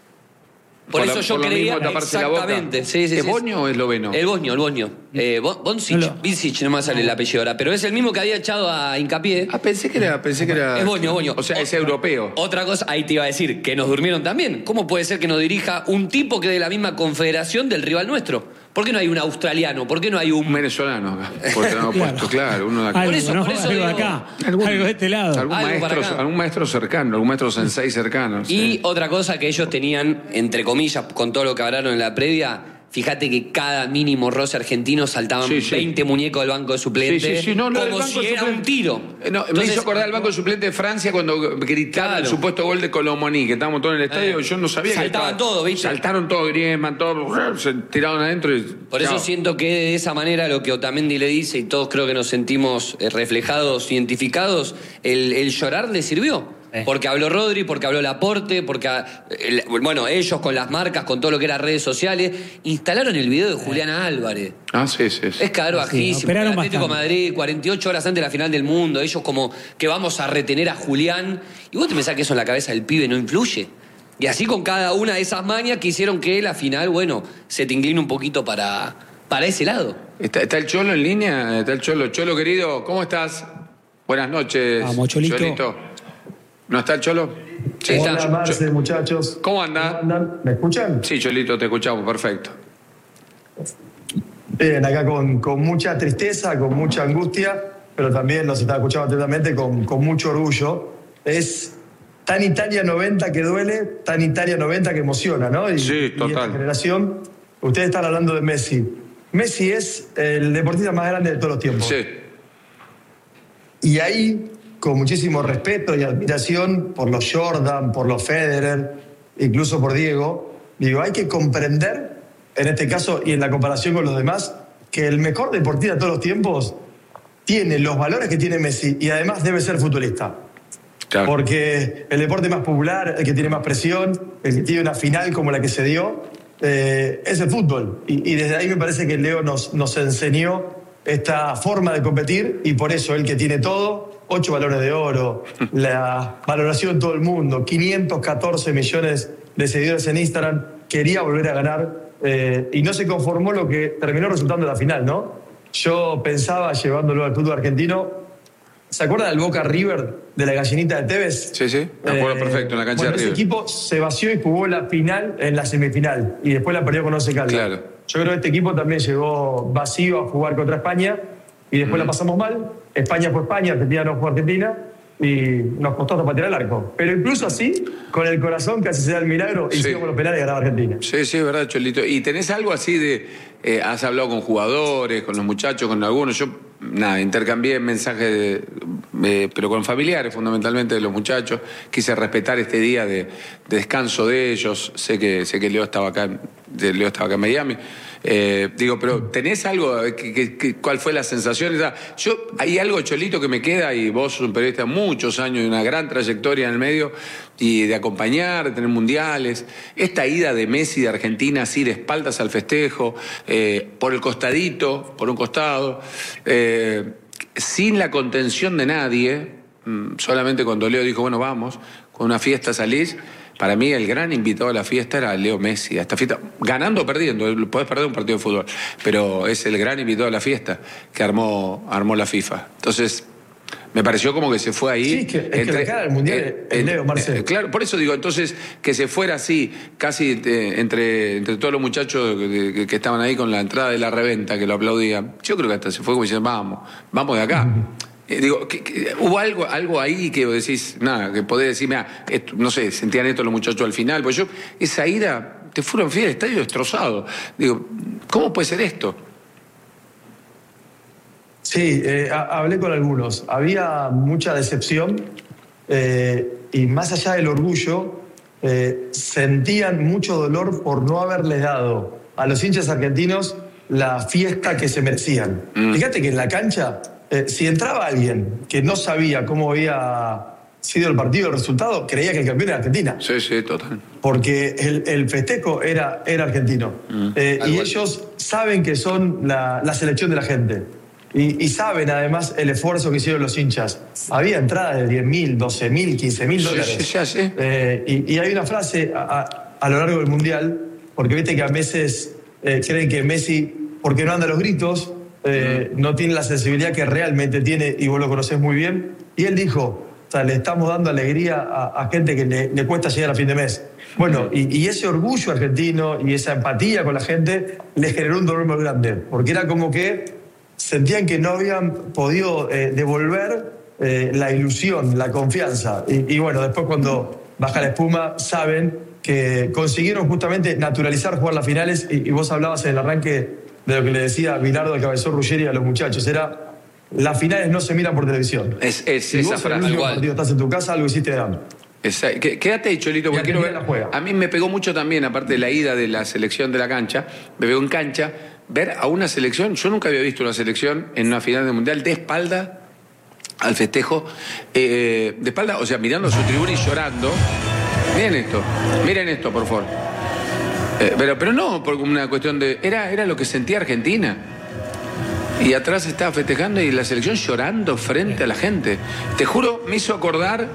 Speaker 3: Por,
Speaker 1: Por
Speaker 3: eso
Speaker 1: la-
Speaker 3: yo
Speaker 1: por lo
Speaker 3: creía...
Speaker 1: mismo taparse la boca.
Speaker 3: Exactamente. Sí, sí,
Speaker 1: ¿Es
Speaker 3: sí.
Speaker 1: Bosnio o esloveno?
Speaker 3: El Bosnio, el Bosnio. Eh, Bon- Boncic,
Speaker 2: No lo-
Speaker 3: Vincic, no me sale el apellido ahora. Pero es el mismo que había echado a Hincapié.
Speaker 1: Ah, pensé que era. Pensé que era
Speaker 3: Es Bosnio, Bosnio.
Speaker 1: O sea, es europeo.
Speaker 3: Otra cosa, ahí te iba a decir, que nos durmieron también. ¿Cómo puede ser que nos dirija un tipo que es de la misma confederación del rival nuestro? ¿Por qué no hay un australiano? ¿Por qué no hay
Speaker 1: Un
Speaker 3: un...
Speaker 1: venezolano acá. Porque no
Speaker 2: Claro.
Speaker 1: puesto, claro. Uno de acá.
Speaker 2: Algo,
Speaker 3: Por eso,
Speaker 2: ¿no?
Speaker 3: por eso
Speaker 2: Algo
Speaker 3: digo-
Speaker 2: acá.
Speaker 1: Algún-
Speaker 2: Algo de este lado.
Speaker 1: Algún
Speaker 3: Algo para
Speaker 1: maestro,
Speaker 3: acá.
Speaker 1: algún maestro cercano, algún maestro sensei cercano.
Speaker 3: Y
Speaker 1: sí.
Speaker 3: otra cosa que ellos tenían, entre comillas, con todo lo que hablaron en la previa, fíjate que cada mínimo roce argentino saltaban
Speaker 1: Sí, sí.
Speaker 3: veinte muñecos del banco de suplente.
Speaker 1: Sí, sí, sí, no, lo del
Speaker 3: como
Speaker 1: banco
Speaker 3: si
Speaker 1: de
Speaker 3: era
Speaker 1: suplente.
Speaker 3: un tiro.
Speaker 1: Eh, no, me
Speaker 3: Entonces,
Speaker 1: hizo acordar el banco de suplente de Francia cuando gritaron
Speaker 3: Claro.
Speaker 1: el supuesto gol de Colomoni, que estábamos todos en el estadio.
Speaker 3: Eh.
Speaker 1: Yo no sabía que
Speaker 3: Saltaban
Speaker 1: estaba-
Speaker 3: todos, ¿viste?
Speaker 1: Saltaron todos, Griezmann, todos, se tiraron adentro y.
Speaker 3: Por eso
Speaker 1: chao.
Speaker 3: siento que de esa manera lo que Otamendi le dice, y todos creo que nos sentimos eh, reflejados, identificados, el, el llorar le sirvió. Porque habló Rodri, porque habló Laporte, porque, ah, el- bueno, ellos con las marcas, con todo lo que era redes sociales, instalaron el video de Juliana Álvarez.
Speaker 1: Ah, sí, sí. sí.
Speaker 3: Es caro bajísimo.
Speaker 2: operaron
Speaker 3: El Atlético de
Speaker 2: bastante.
Speaker 3: Madrid, cuarenta y ocho horas antes de la final del mundo, ellos como que vamos a retener a Julián. Y vos te pensás que eso en la cabeza del pibe no influye. Y así con cada una de esas mañas que hicieron que la final, bueno, se te incline un poquito para, para ese lado.
Speaker 1: ¿Está, está el Cholo en línea? ¿Está el Cholo? Cholo, querido, ¿cómo estás? Buenas noches.
Speaker 2: Vamos, Cholito.
Speaker 1: ¿No está el Cholo? Sí,
Speaker 5: Hola,
Speaker 1: está.
Speaker 5: Marce, muchachos.
Speaker 1: ¿Cómo anda?
Speaker 5: andan? ¿Me escuchan?
Speaker 1: Sí, Cholito, te escuchamos, perfecto.
Speaker 5: Bien, acá con, con mucha tristeza, con mucha angustia, pero también nos está escuchando atentamente con, con mucho orgullo. Es tan Italia noventa que duele, tan Italia noventa que emociona, ¿no? Y,
Speaker 1: Sí,
Speaker 5: y
Speaker 1: total.
Speaker 5: esta generación, ustedes están hablando de Messi. Messi es el deportista más grande de todos los tiempos.
Speaker 1: Sí.
Speaker 5: Y ahí, con muchísimo respeto y admiración por los Jordan, por los Federer, incluso por Diego, digo, hay que comprender, en este caso y en la comparación con los demás, que el mejor deportista de todos los tiempos tiene los valores que tiene Messi y además debe ser futbolista.
Speaker 1: Claro.
Speaker 5: Porque el deporte más popular, el que tiene más presión, el que tiene una final como la que se dio, eh, es el fútbol. Y, y desde ahí me parece que Leo nos, nos enseñó esta forma de competir y por eso él que tiene todo, ocho balones de oro, la valoración de todo el mundo, quinientos catorce millones de seguidores en Instagram, quería volver a ganar eh, y no se conformó lo que terminó resultando la final, ¿no? Yo pensaba, llevándolo al fútbol argentino, ¿se acuerdan del Boca River de la gallinita de Tevez?
Speaker 1: Sí, sí, me acuerdo perfecto, en la cancha
Speaker 5: bueno,
Speaker 1: de
Speaker 5: ese
Speaker 1: River.
Speaker 5: equipo se vació y jugó la final en la semifinal y después la perdió con Once Caldas.
Speaker 1: Claro.
Speaker 5: Yo creo que este equipo también llegó vacío a jugar contra España y después la pasamos mal. España fue España, Argentina no fue Argentina y nos costó hasta patear el arco. Pero incluso así, con el corazón casi se da el milagro y
Speaker 1: Sí.
Speaker 5: hicimos los penales y ganaba Argentina.
Speaker 1: Sí, sí, es verdad, Cholito. ¿Y tenés algo así de, eh, has hablado con jugadores, con los muchachos, con algunos? Yo, nada, intercambié mensajes, de, eh, pero con familiares fundamentalmente de los muchachos. Quise respetar este día de, de descanso de ellos. Sé que, sé que Leo estaba acá, de Leo estaba acá en Miami. Eh, digo, pero ¿tenés algo? Que, que, que, ¿Cuál fue la sensación? O sea, yo, hay algo, Cholito, que me queda, y vos sos un periodista de muchos años, de una gran trayectoria en el medio, y de acompañar, de tener mundiales. Esta ida de Messi de Argentina, así de espaldas al festejo, eh, por el costadito, por un costado, eh, sin la contención de nadie, solamente cuando Leo dijo, bueno, vamos, con una fiesta salís. Para mí el gran invitado a la fiesta era Leo Messi, a esta fiesta, ganando o perdiendo, podés perder un partido de fútbol, pero es el gran invitado a la fiesta que armó, armó la FIFA. Entonces, me pareció como que se fue ahí.
Speaker 5: Sí, es que, es entre, que la cara del Mundial eh, es Leo, Marcelo.
Speaker 1: Eh, claro, por eso digo, entonces, que se fuera así, casi eh, entre, entre todos los muchachos que, que, que estaban ahí con la entrada de la reventa, que lo aplaudían, yo creo que hasta se fue como diciendo, vamos, vamos de acá. Uh-huh. Eh, digo, ¿qué, qué, ¿hubo algo, algo ahí que decís, nada, que podés decir, mira, esto, no sé, sentían esto los muchachos al final? Pues yo, esa ida, te fueron fiel, el estadio destrozado. Digo, ¿cómo puede ser esto?
Speaker 5: Sí, eh, hablé con algunos. Había mucha decepción eh, y más allá del orgullo, eh, sentían mucho dolor por no haberles dado a los hinchas argentinos la fiesta que se merecían. Mm. Fíjate que en la cancha, Eh, si entraba alguien que no sabía cómo había sido el partido, el resultado, creía que el campeón era Argentina.
Speaker 1: Sí, sí, total.
Speaker 5: Porque el, el festejo era, era argentino. Mm, eh, y ellos saben que son la, la selección de la gente. Y, y saben además el esfuerzo que hicieron los hinchas. Había entradas de diez mil, doce mil, quince mil dólares.
Speaker 1: Sí, sí, sí.
Speaker 5: Eh, y, y hay una frase a, a, a lo largo del Mundial, porque viste que a veces eh, creen que Messi, porque no anda a los gritos, Eh, no tiene la sensibilidad que realmente tiene, y vos lo conocés muy bien. Y él dijo, o sea, le estamos dando alegría a, a gente que le, le cuesta llegar a fin de mes. Bueno, y, y ese orgullo argentino y esa empatía con la gente les generó un dolor muy grande, porque era como que sentían que no habían podido eh, devolver eh, la ilusión, la confianza. Y, y bueno, después cuando baja la espuma, saben que consiguieron justamente naturalizar jugar las finales, y, y vos hablabas en el arranque de lo que le decía Bilardo al cabezón Ruggeri a los muchachos, era, las finales no se miran por televisión.
Speaker 1: Es, es
Speaker 5: si
Speaker 1: esa
Speaker 5: vos
Speaker 1: frase.
Speaker 5: en el último partido estás en tu casa, algo hiciste de hambre.
Speaker 1: Quédate ahí, Cholito, porque quiero ver. A mí me pegó mucho también, aparte de la ida de la selección de la cancha, me pegó en cancha, ver a una selección, yo nunca había visto una selección en una final del Mundial de espalda al festejo, eh, de espalda, o sea, mirando a su tribuna y llorando. Miren esto, miren esto, por favor. Eh, pero, pero no por una cuestión de... Era, era lo que sentía Argentina. Y atrás estaba festejando y la selección llorando frente a la gente. Te juro, me hizo acordar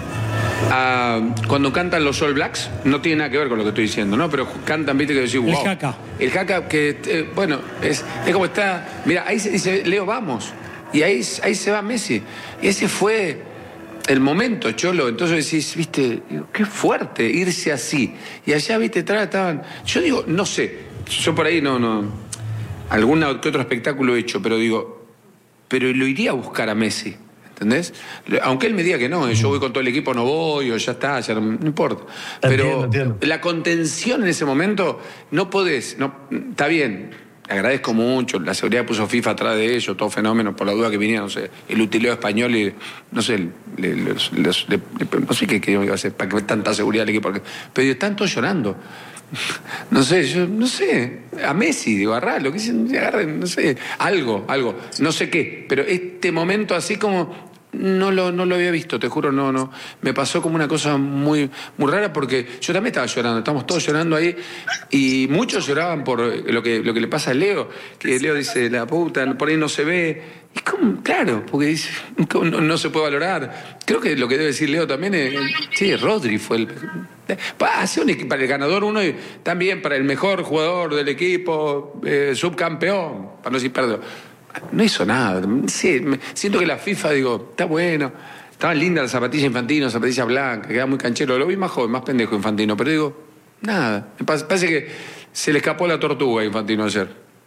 Speaker 1: a cuando cantan los All Blacks. No tiene nada que ver con lo que estoy diciendo, ¿no? Pero cantan, viste, que decís, wow.
Speaker 2: El Haka.
Speaker 1: El Haka que, eh, bueno, es, es como está... Mira, ahí se dice, Leo, vamos. Y ahí, ahí se va Messi. Y ese fue... el momento, Cholo. Entonces decís, viste, qué fuerte irse así. Y allá, viste, atrás estaban... Yo digo, no sé, yo por ahí no, no... Alguna que otro espectáculo he hecho, pero digo, pero lo iría a buscar a Messi, ¿entendés? Aunque él me diga que no, yo voy con todo el equipo, no voy, o ya está, ya no, no importa. Pero entiendo, entiendo. La contención en ese momento, no podés, no, está bien. Agradezco mucho, la seguridad puso FIFA atrás de ellos, todo fenómeno, por la duda que venía, no sé, el utileo español y, no sé, le, le, le, le, no sé qué, qué iba a hacer, para que tanta seguridad el equipo, pero están todos llorando. No sé, yo, no sé, a Messi, digo, agarralo, que se agarren, no sé, algo, algo, no sé qué, pero este momento así como... No lo, no lo había visto, te juro, no, no. Me pasó como una cosa muy, muy rara porque yo también estaba llorando, estamos todos llorando ahí y muchos lloraban por lo que, lo que le pasa a Leo, que Leo dice, la puta, por ahí no se ve. Y como, claro, porque dice, no, no se puede valorar. Creo que lo que debe decir Leo también es, sí, Rodri fue el... Hace un equipo para el ganador uno y también para el mejor jugador del equipo, eh, subcampeón, para no decir perdón. No hizo nada. Sí, me, siento que la FIFA, digo, está bueno. Estaban lindas las zapatillas Infantino, zapatillas blancas, quedaba muy canchero. Lo vi más joven, más pendejo Infantino, pero digo, nada. Me parece que se le escapó la tortuga a Infantino ayer.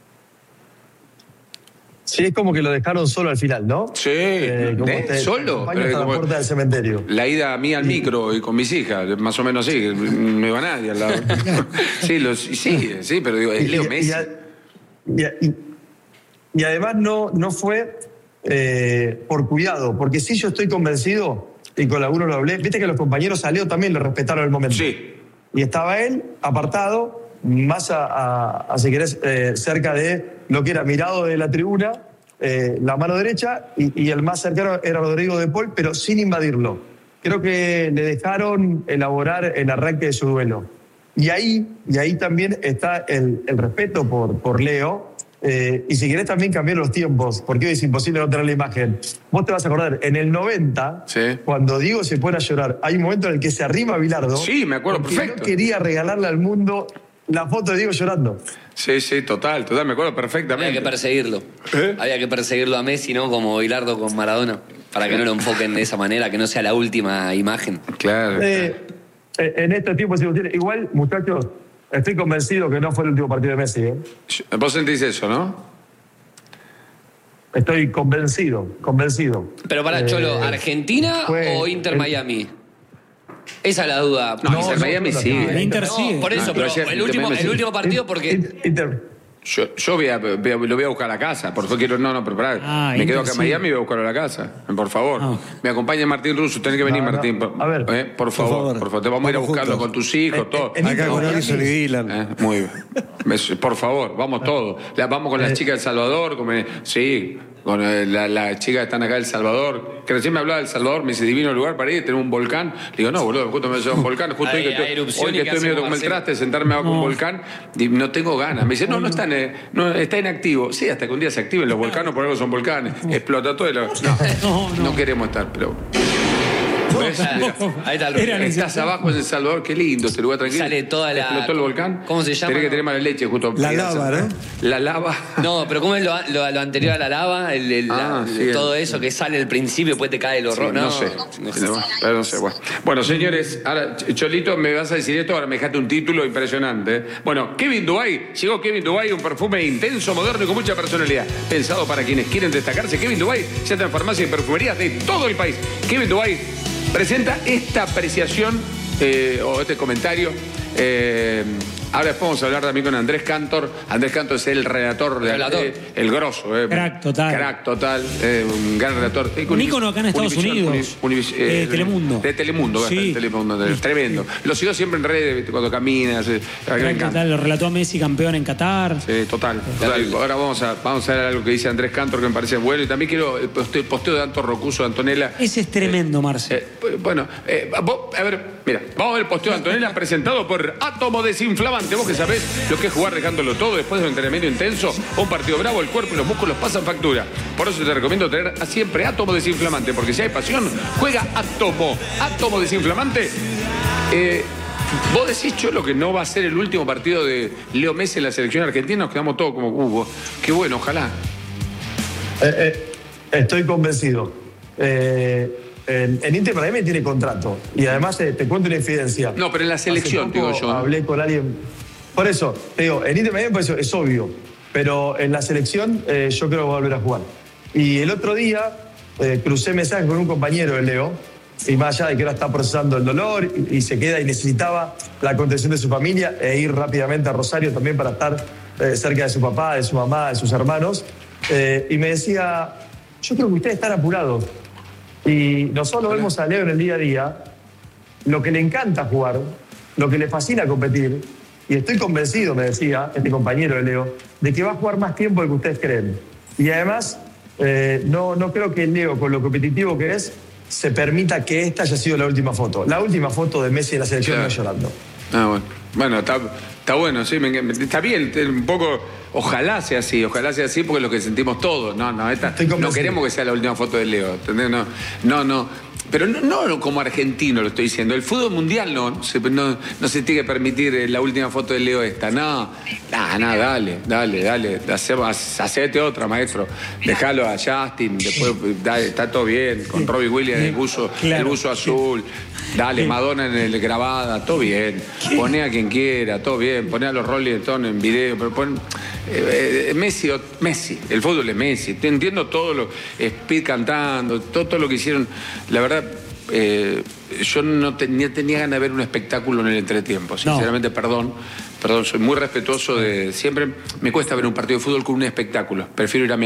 Speaker 5: Sí, es como que lo dejaron solo al final, ¿no?
Speaker 1: Sí,
Speaker 5: eh, como
Speaker 1: ¿eh?
Speaker 5: te,
Speaker 1: ¿Solo?
Speaker 5: Te hasta la puerta del cementerio.
Speaker 1: La ida a mí al micro y con mis hijas, más o menos así, no iba nadie al lado. Sí, los, sí, sí, pero digo, es Leo Messi.
Speaker 5: Y, y, y, Y además no, no fue eh, por cuidado, porque sí yo estoy convencido, y con algunos lo hablé, viste que los compañeros a Leo también le respetaron el momento.
Speaker 1: Sí.
Speaker 5: Y estaba él apartado, más a, a, a si querés, eh, cerca de lo que era mirado de la tribuna, eh, la mano derecha, y, y el más cercano era Rodrigo de Paul, pero sin invadirlo. Creo que le dejaron elaborar el arranque de su duelo. Y ahí, y ahí también está el, el respeto por, por Leo. Eh, y si querés también cambiar los tiempos, porque hoy es imposible no tener la imagen. Vos te vas a acordar, en el noventa,
Speaker 1: sí,
Speaker 5: cuando Diego se pone a llorar, hay un momento en el que se arrima a Bilardo.
Speaker 1: Sí, me acuerdo perfecto.
Speaker 5: No quería regalarle al mundo la foto de Diego llorando.
Speaker 1: Sí, sí, total, total, me acuerdo perfectamente.
Speaker 3: Había que perseguirlo.
Speaker 1: ¿Eh?
Speaker 3: Había que perseguirlo a Messi, ¿no? Como Bilardo con Maradona. Para que no lo enfoquen de esa manera, que no sea la última imagen.
Speaker 1: Claro.
Speaker 5: Eh, en este tiempo, igual, muchachos, estoy convencido que no fue el último partido de Messi. ¿eh?
Speaker 1: Vos sentís eso, ¿no?
Speaker 5: Estoy convencido, convencido.
Speaker 3: Pero para,
Speaker 5: Eh,
Speaker 3: Cholo, ¿Argentina
Speaker 5: fue
Speaker 3: o Inter
Speaker 5: el-
Speaker 3: Miami? Esa es la duda.
Speaker 1: No,
Speaker 5: No,
Speaker 1: Inter
Speaker 5: no,
Speaker 1: Miami
Speaker 5: no,
Speaker 1: sigue.
Speaker 5: no,
Speaker 2: El Inter
Speaker 3: No,
Speaker 2: sigue.
Speaker 3: por eso,
Speaker 1: No, pero
Speaker 3: pero
Speaker 1: ayer
Speaker 3: el último,
Speaker 1: Messi-
Speaker 3: el último partido porque...
Speaker 5: Inter,
Speaker 1: Yo, yo voy a, voy a- lo voy a buscar a la casa, por favor, quiero, no, no, pero pará,
Speaker 2: Ah,
Speaker 1: me
Speaker 2: Inter
Speaker 1: quedo acá en
Speaker 2: sí.
Speaker 1: Miami y voy a buscarlo a la casa, por favor.
Speaker 2: Ah.
Speaker 1: Me acompaña Martín Russo, tenés que venir,
Speaker 5: No, no.
Speaker 1: Martín. por-
Speaker 5: A ver.
Speaker 1: eh, por, favor,
Speaker 6: favor.
Speaker 1: por favor, te vamos a ir a
Speaker 6: Vamos
Speaker 1: buscarlo
Speaker 6: juntos.
Speaker 1: con tus hijos,
Speaker 5: Eh,
Speaker 1: todo.
Speaker 5: eh, en
Speaker 6: Acá
Speaker 5: Inter
Speaker 6: con
Speaker 5: Miami.
Speaker 6: Alison y Dylan.
Speaker 1: Eh, muy bien. Me- Por favor, vamos todos. La- vamos con las
Speaker 5: Eh.
Speaker 1: chicas de El Salvador, con, eh, sí, con eh, la- las chicas que están acá de El Salvador, que recién me hablaba de El Salvador, me dice, divino lugar para ir, tener un volcán. Le digo, no, boludo, justo me lleva un volcán, justo
Speaker 3: Hay-
Speaker 1: hoy que
Speaker 3: hay
Speaker 1: estoy,
Speaker 3: erupción
Speaker 1: hoy
Speaker 3: y
Speaker 1: que
Speaker 3: que
Speaker 1: estoy
Speaker 3: hace
Speaker 1: medio
Speaker 3: como
Speaker 1: como el
Speaker 3: hacer-
Speaker 1: traste, de sentarme abajo de un
Speaker 2: No.
Speaker 1: volcán, y no tengo ganas. Me dice, no, no están, eh, no, está inactivo. Sí, hasta que un día se activen los volcanes, por algo son volcanes. Explota todo y lo- no,
Speaker 2: No, no.
Speaker 1: no queremos estar, pero... ¿Ves? Mira.
Speaker 3: Ahí está el
Speaker 2: Era
Speaker 3: Rubén.
Speaker 1: Estás abajo en El Salvador, qué lindo ese lugar tranquilo.
Speaker 3: Sale toda la-
Speaker 1: Explotó el volcán.
Speaker 3: ¿Cómo se llama?
Speaker 1: Tenés que
Speaker 3: No.
Speaker 1: tener mala leche justo.
Speaker 6: La
Speaker 1: Fíjate.
Speaker 6: lava, ¿no?
Speaker 1: La lava.
Speaker 3: No, pero ¿cómo es lo, lo- lo anterior a la lava? El, el-
Speaker 1: Ah,
Speaker 3: la-
Speaker 1: sí,
Speaker 3: todo
Speaker 1: el-
Speaker 3: eso que sale al principio y después te cae el
Speaker 1: Sí,
Speaker 3: horror.
Speaker 1: no,
Speaker 3: no,
Speaker 1: sé.
Speaker 3: no sé.
Speaker 1: No, pero no sé, bueno. Bueno, señores, ahora, Ch- Cholito, me vas a decir esto, ahora me dejaste un título impresionante. ¿eh? Bueno, Kevin Dubai, llegó Kevin Dubai, un perfume intenso, moderno y con mucha personalidad. Pensado para quienes quieren destacarse, Kevin Dubai ya está en farmacias y perfumerías de todo el país. Kevin Dubai presenta esta apreciación eh, o este comentario. Eh, ahora después vamos a hablar también con Andrés Cantor. Andrés Cantor es el relator, de,
Speaker 3: Relator.
Speaker 1: eh, el grosso. Eh,
Speaker 2: Crack total.
Speaker 1: Crack total, eh, un gran relator. Eh,
Speaker 2: Un ícono acá en Estados
Speaker 1: Univisión,
Speaker 2: Unidos.
Speaker 1: Uni- Univis-
Speaker 2: De Telemundo.
Speaker 1: De Telemundo,
Speaker 2: Sí.
Speaker 1: de Telemundo, de- tremendo. Lo sigo siempre en redes ¿viste? Cuando caminas. eh, a mí me
Speaker 2: Crack
Speaker 1: encanta.
Speaker 2: total, lo relató a Messi campeón en Qatar.
Speaker 1: Sí, total, total. Ahora vamos a, vamos a ver algo que dice Andrés Cantor que me parece bueno. Y también quiero el posteo, el posteo de Anto Rocuso de Antonella.
Speaker 2: Ese es tremendo, Marce.
Speaker 1: Eh, bueno, eh, vos, a ver, mira, vamos a ver el posteo de Antonella presentado por Átomo Desinflamante. Vos que sabés lo que es jugar dejándolo todo después de un entrenamiento intenso o un partido bravo, el cuerpo y los músculos pasan factura. Por eso te recomiendo tener siempre Átomo Desinflamante, porque si hay pasión, juega Átomo. Átomo Desinflamante. Eh, vos decís, Cholo, que no va a ser el último partido de Leo Messi en la selección argentina. Nos quedamos todos como, uh, qué bueno, ojalá.
Speaker 5: Eh, eh, estoy convencido. Eh, en, en Inter Miami tiene contrato. Y además eh, te cuento una infidencia.
Speaker 1: No, pero en la selección,
Speaker 5: Hace poco
Speaker 1: digo yo, ¿no?
Speaker 5: Hablé con alguien. Por eso, te digo, en Inter Miami pues, es obvio. Pero en la selección eh, yo creo que va a volver a jugar. Y el otro día eh, crucé mensajes con un compañero de Leo. Y más allá de que ahora está procesando el dolor y, y se queda y necesitaba la contención de su familia e ir rápidamente a Rosario también para estar eh, cerca de su papá, de su mamá, de sus hermanos. Eh, y me decía, yo creo que ustedes están apurados. Y nosotros vemos a Leo en el día a día, lo que le encanta jugar, lo que le fascina competir, y estoy convencido, me decía este compañero de Leo, de que va a jugar más tiempo del que ustedes creen. Y además, eh, no, no creo que Leo, con lo competitivo que es, se permita que esta haya sido la última foto. La última foto de Messi en la selección
Speaker 1: Claro.
Speaker 5: no llorando.
Speaker 1: Ah, bueno. Bueno, está, está bueno, sí, me- me- está bien, un poco, ojalá sea así, ojalá sea así porque es lo que sentimos todos. No, no, esta,
Speaker 5: Estoy
Speaker 1: no
Speaker 5: convencido.
Speaker 1: queremos que sea la última foto de Leo, ¿entendés? No, no, no. Pero no, no como argentino lo estoy diciendo. El fútbol mundial no se, no, no se tiene que permitir eh, la última foto de Leo esta. No, no, no, dale, dale, dale. Hacemos, hacete otra, maestro. Déjalo a Justin, después dale, está todo bien. Con Robbie Williams, el buzo,
Speaker 2: Claro.
Speaker 1: el buzo azul. Dale, Madonna en el grabada, todo bien. Poné a quien quiera, todo bien. Poné a los Rolling Stones en video, pero pon. Eh, eh, Messi, o- Messi, el fútbol es Messi. Te entiendo todo lo. Speed cantando, todo, todo lo que hicieron. La verdad, eh, yo no tenía, tenía ganas de ver un espectáculo en el entretiempo. Sinceramente, perdón. Perdón, soy muy respetuoso de. Siempre me cuesta ver un partido de fútbol con un espectáculo. Prefiero ir a mear.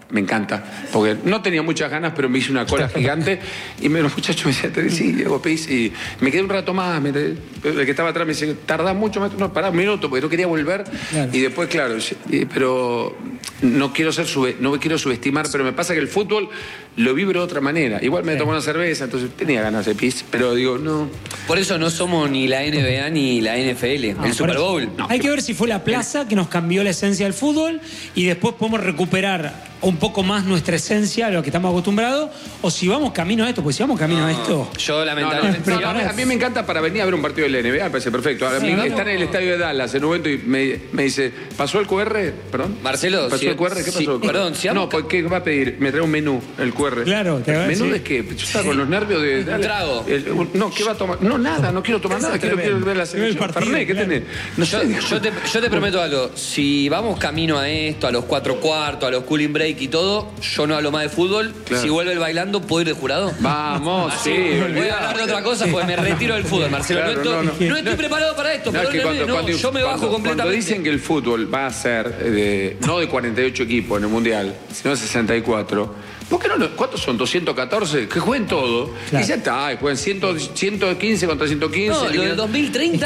Speaker 1: me encanta. Porque no tenía muchas ganas, pero me hice una cola gigante. Y me, los muchachos me decían, sí, Diego Piz. Y me quedé un rato más. Me, el que estaba atrás me decía, tardás mucho. No, pará un minuto, porque no quería volver. Claro. Y después, claro, pero no quiero ser sube, no quiero subestimar, pero me pasa que el fútbol lo vibro de otra manera. Igual me sí. tomó una cerveza, entonces tenía ganas de pis, pero digo, no.
Speaker 3: Por eso no somos ni la N B A ni la N F L, no, el Super Bowl.
Speaker 2: No. Hay que ver si fue la plaza que nos cambió la esencia del fútbol y después podemos recuperar un poco más nuestra esencia, a lo que estamos acostumbrados, o si vamos camino a esto, pues si vamos camino no, a esto.
Speaker 3: Yo lamentablemente.
Speaker 1: No, no, no, a mí me encanta para venir a ver un partido de la N B A, me parece perfecto. A mí sí, estar en el estadio de Dallas en un momento y me, me dice, ¿pasó el Q R? Perdón.
Speaker 3: Marcelo,
Speaker 1: ¿pasó
Speaker 3: si,
Speaker 1: el Q R? ¿Qué
Speaker 3: si,
Speaker 1: pasó?
Speaker 3: Perdón, si
Speaker 1: no, pues ¿qué va a pedir? Me trae un menú, el Q R.
Speaker 2: Claro, te va a
Speaker 1: ¿Menú
Speaker 2: decir.
Speaker 1: de qué? Yo estaba con los nervios de.
Speaker 3: Un trago.
Speaker 1: El, no, ¿qué va a tomar? No, nada, no quiero tomar nada, quiero, quiero ver la selección. Fernet, ¿qué tenés? No
Speaker 3: yo,
Speaker 1: sé.
Speaker 3: Yo te, yo te prometo algo, si vamos camino a esto, a los cuatro cuartos, a los cooling break y todo, yo no hablo más de fútbol. Claro. Si vuelve el bailando, ¿puedo ir de jurado?
Speaker 1: Vamos,
Speaker 3: Así,
Speaker 1: sí.
Speaker 3: Voy a hablar de otra cosa porque me retiro del fútbol, Marcelo. Claro, no, estoy, no, no. no estoy preparado para esto,
Speaker 1: no,
Speaker 3: perdóneme,
Speaker 1: cuando,
Speaker 3: no,
Speaker 1: cuando,
Speaker 3: yo me bajo
Speaker 1: cuando,
Speaker 3: completamente.
Speaker 1: Cuando dicen que el fútbol va a ser de, no de cuarenta y ocho equipos en el Mundial, sino de sesenta y cuatro, ¿por qué no? ¿Cuántos son? ¿doscientos catorce? Que jueguen todo. Claro. Y ya está, jueguen ciento quince contra ciento quince.
Speaker 3: No, lo del dos mil treinta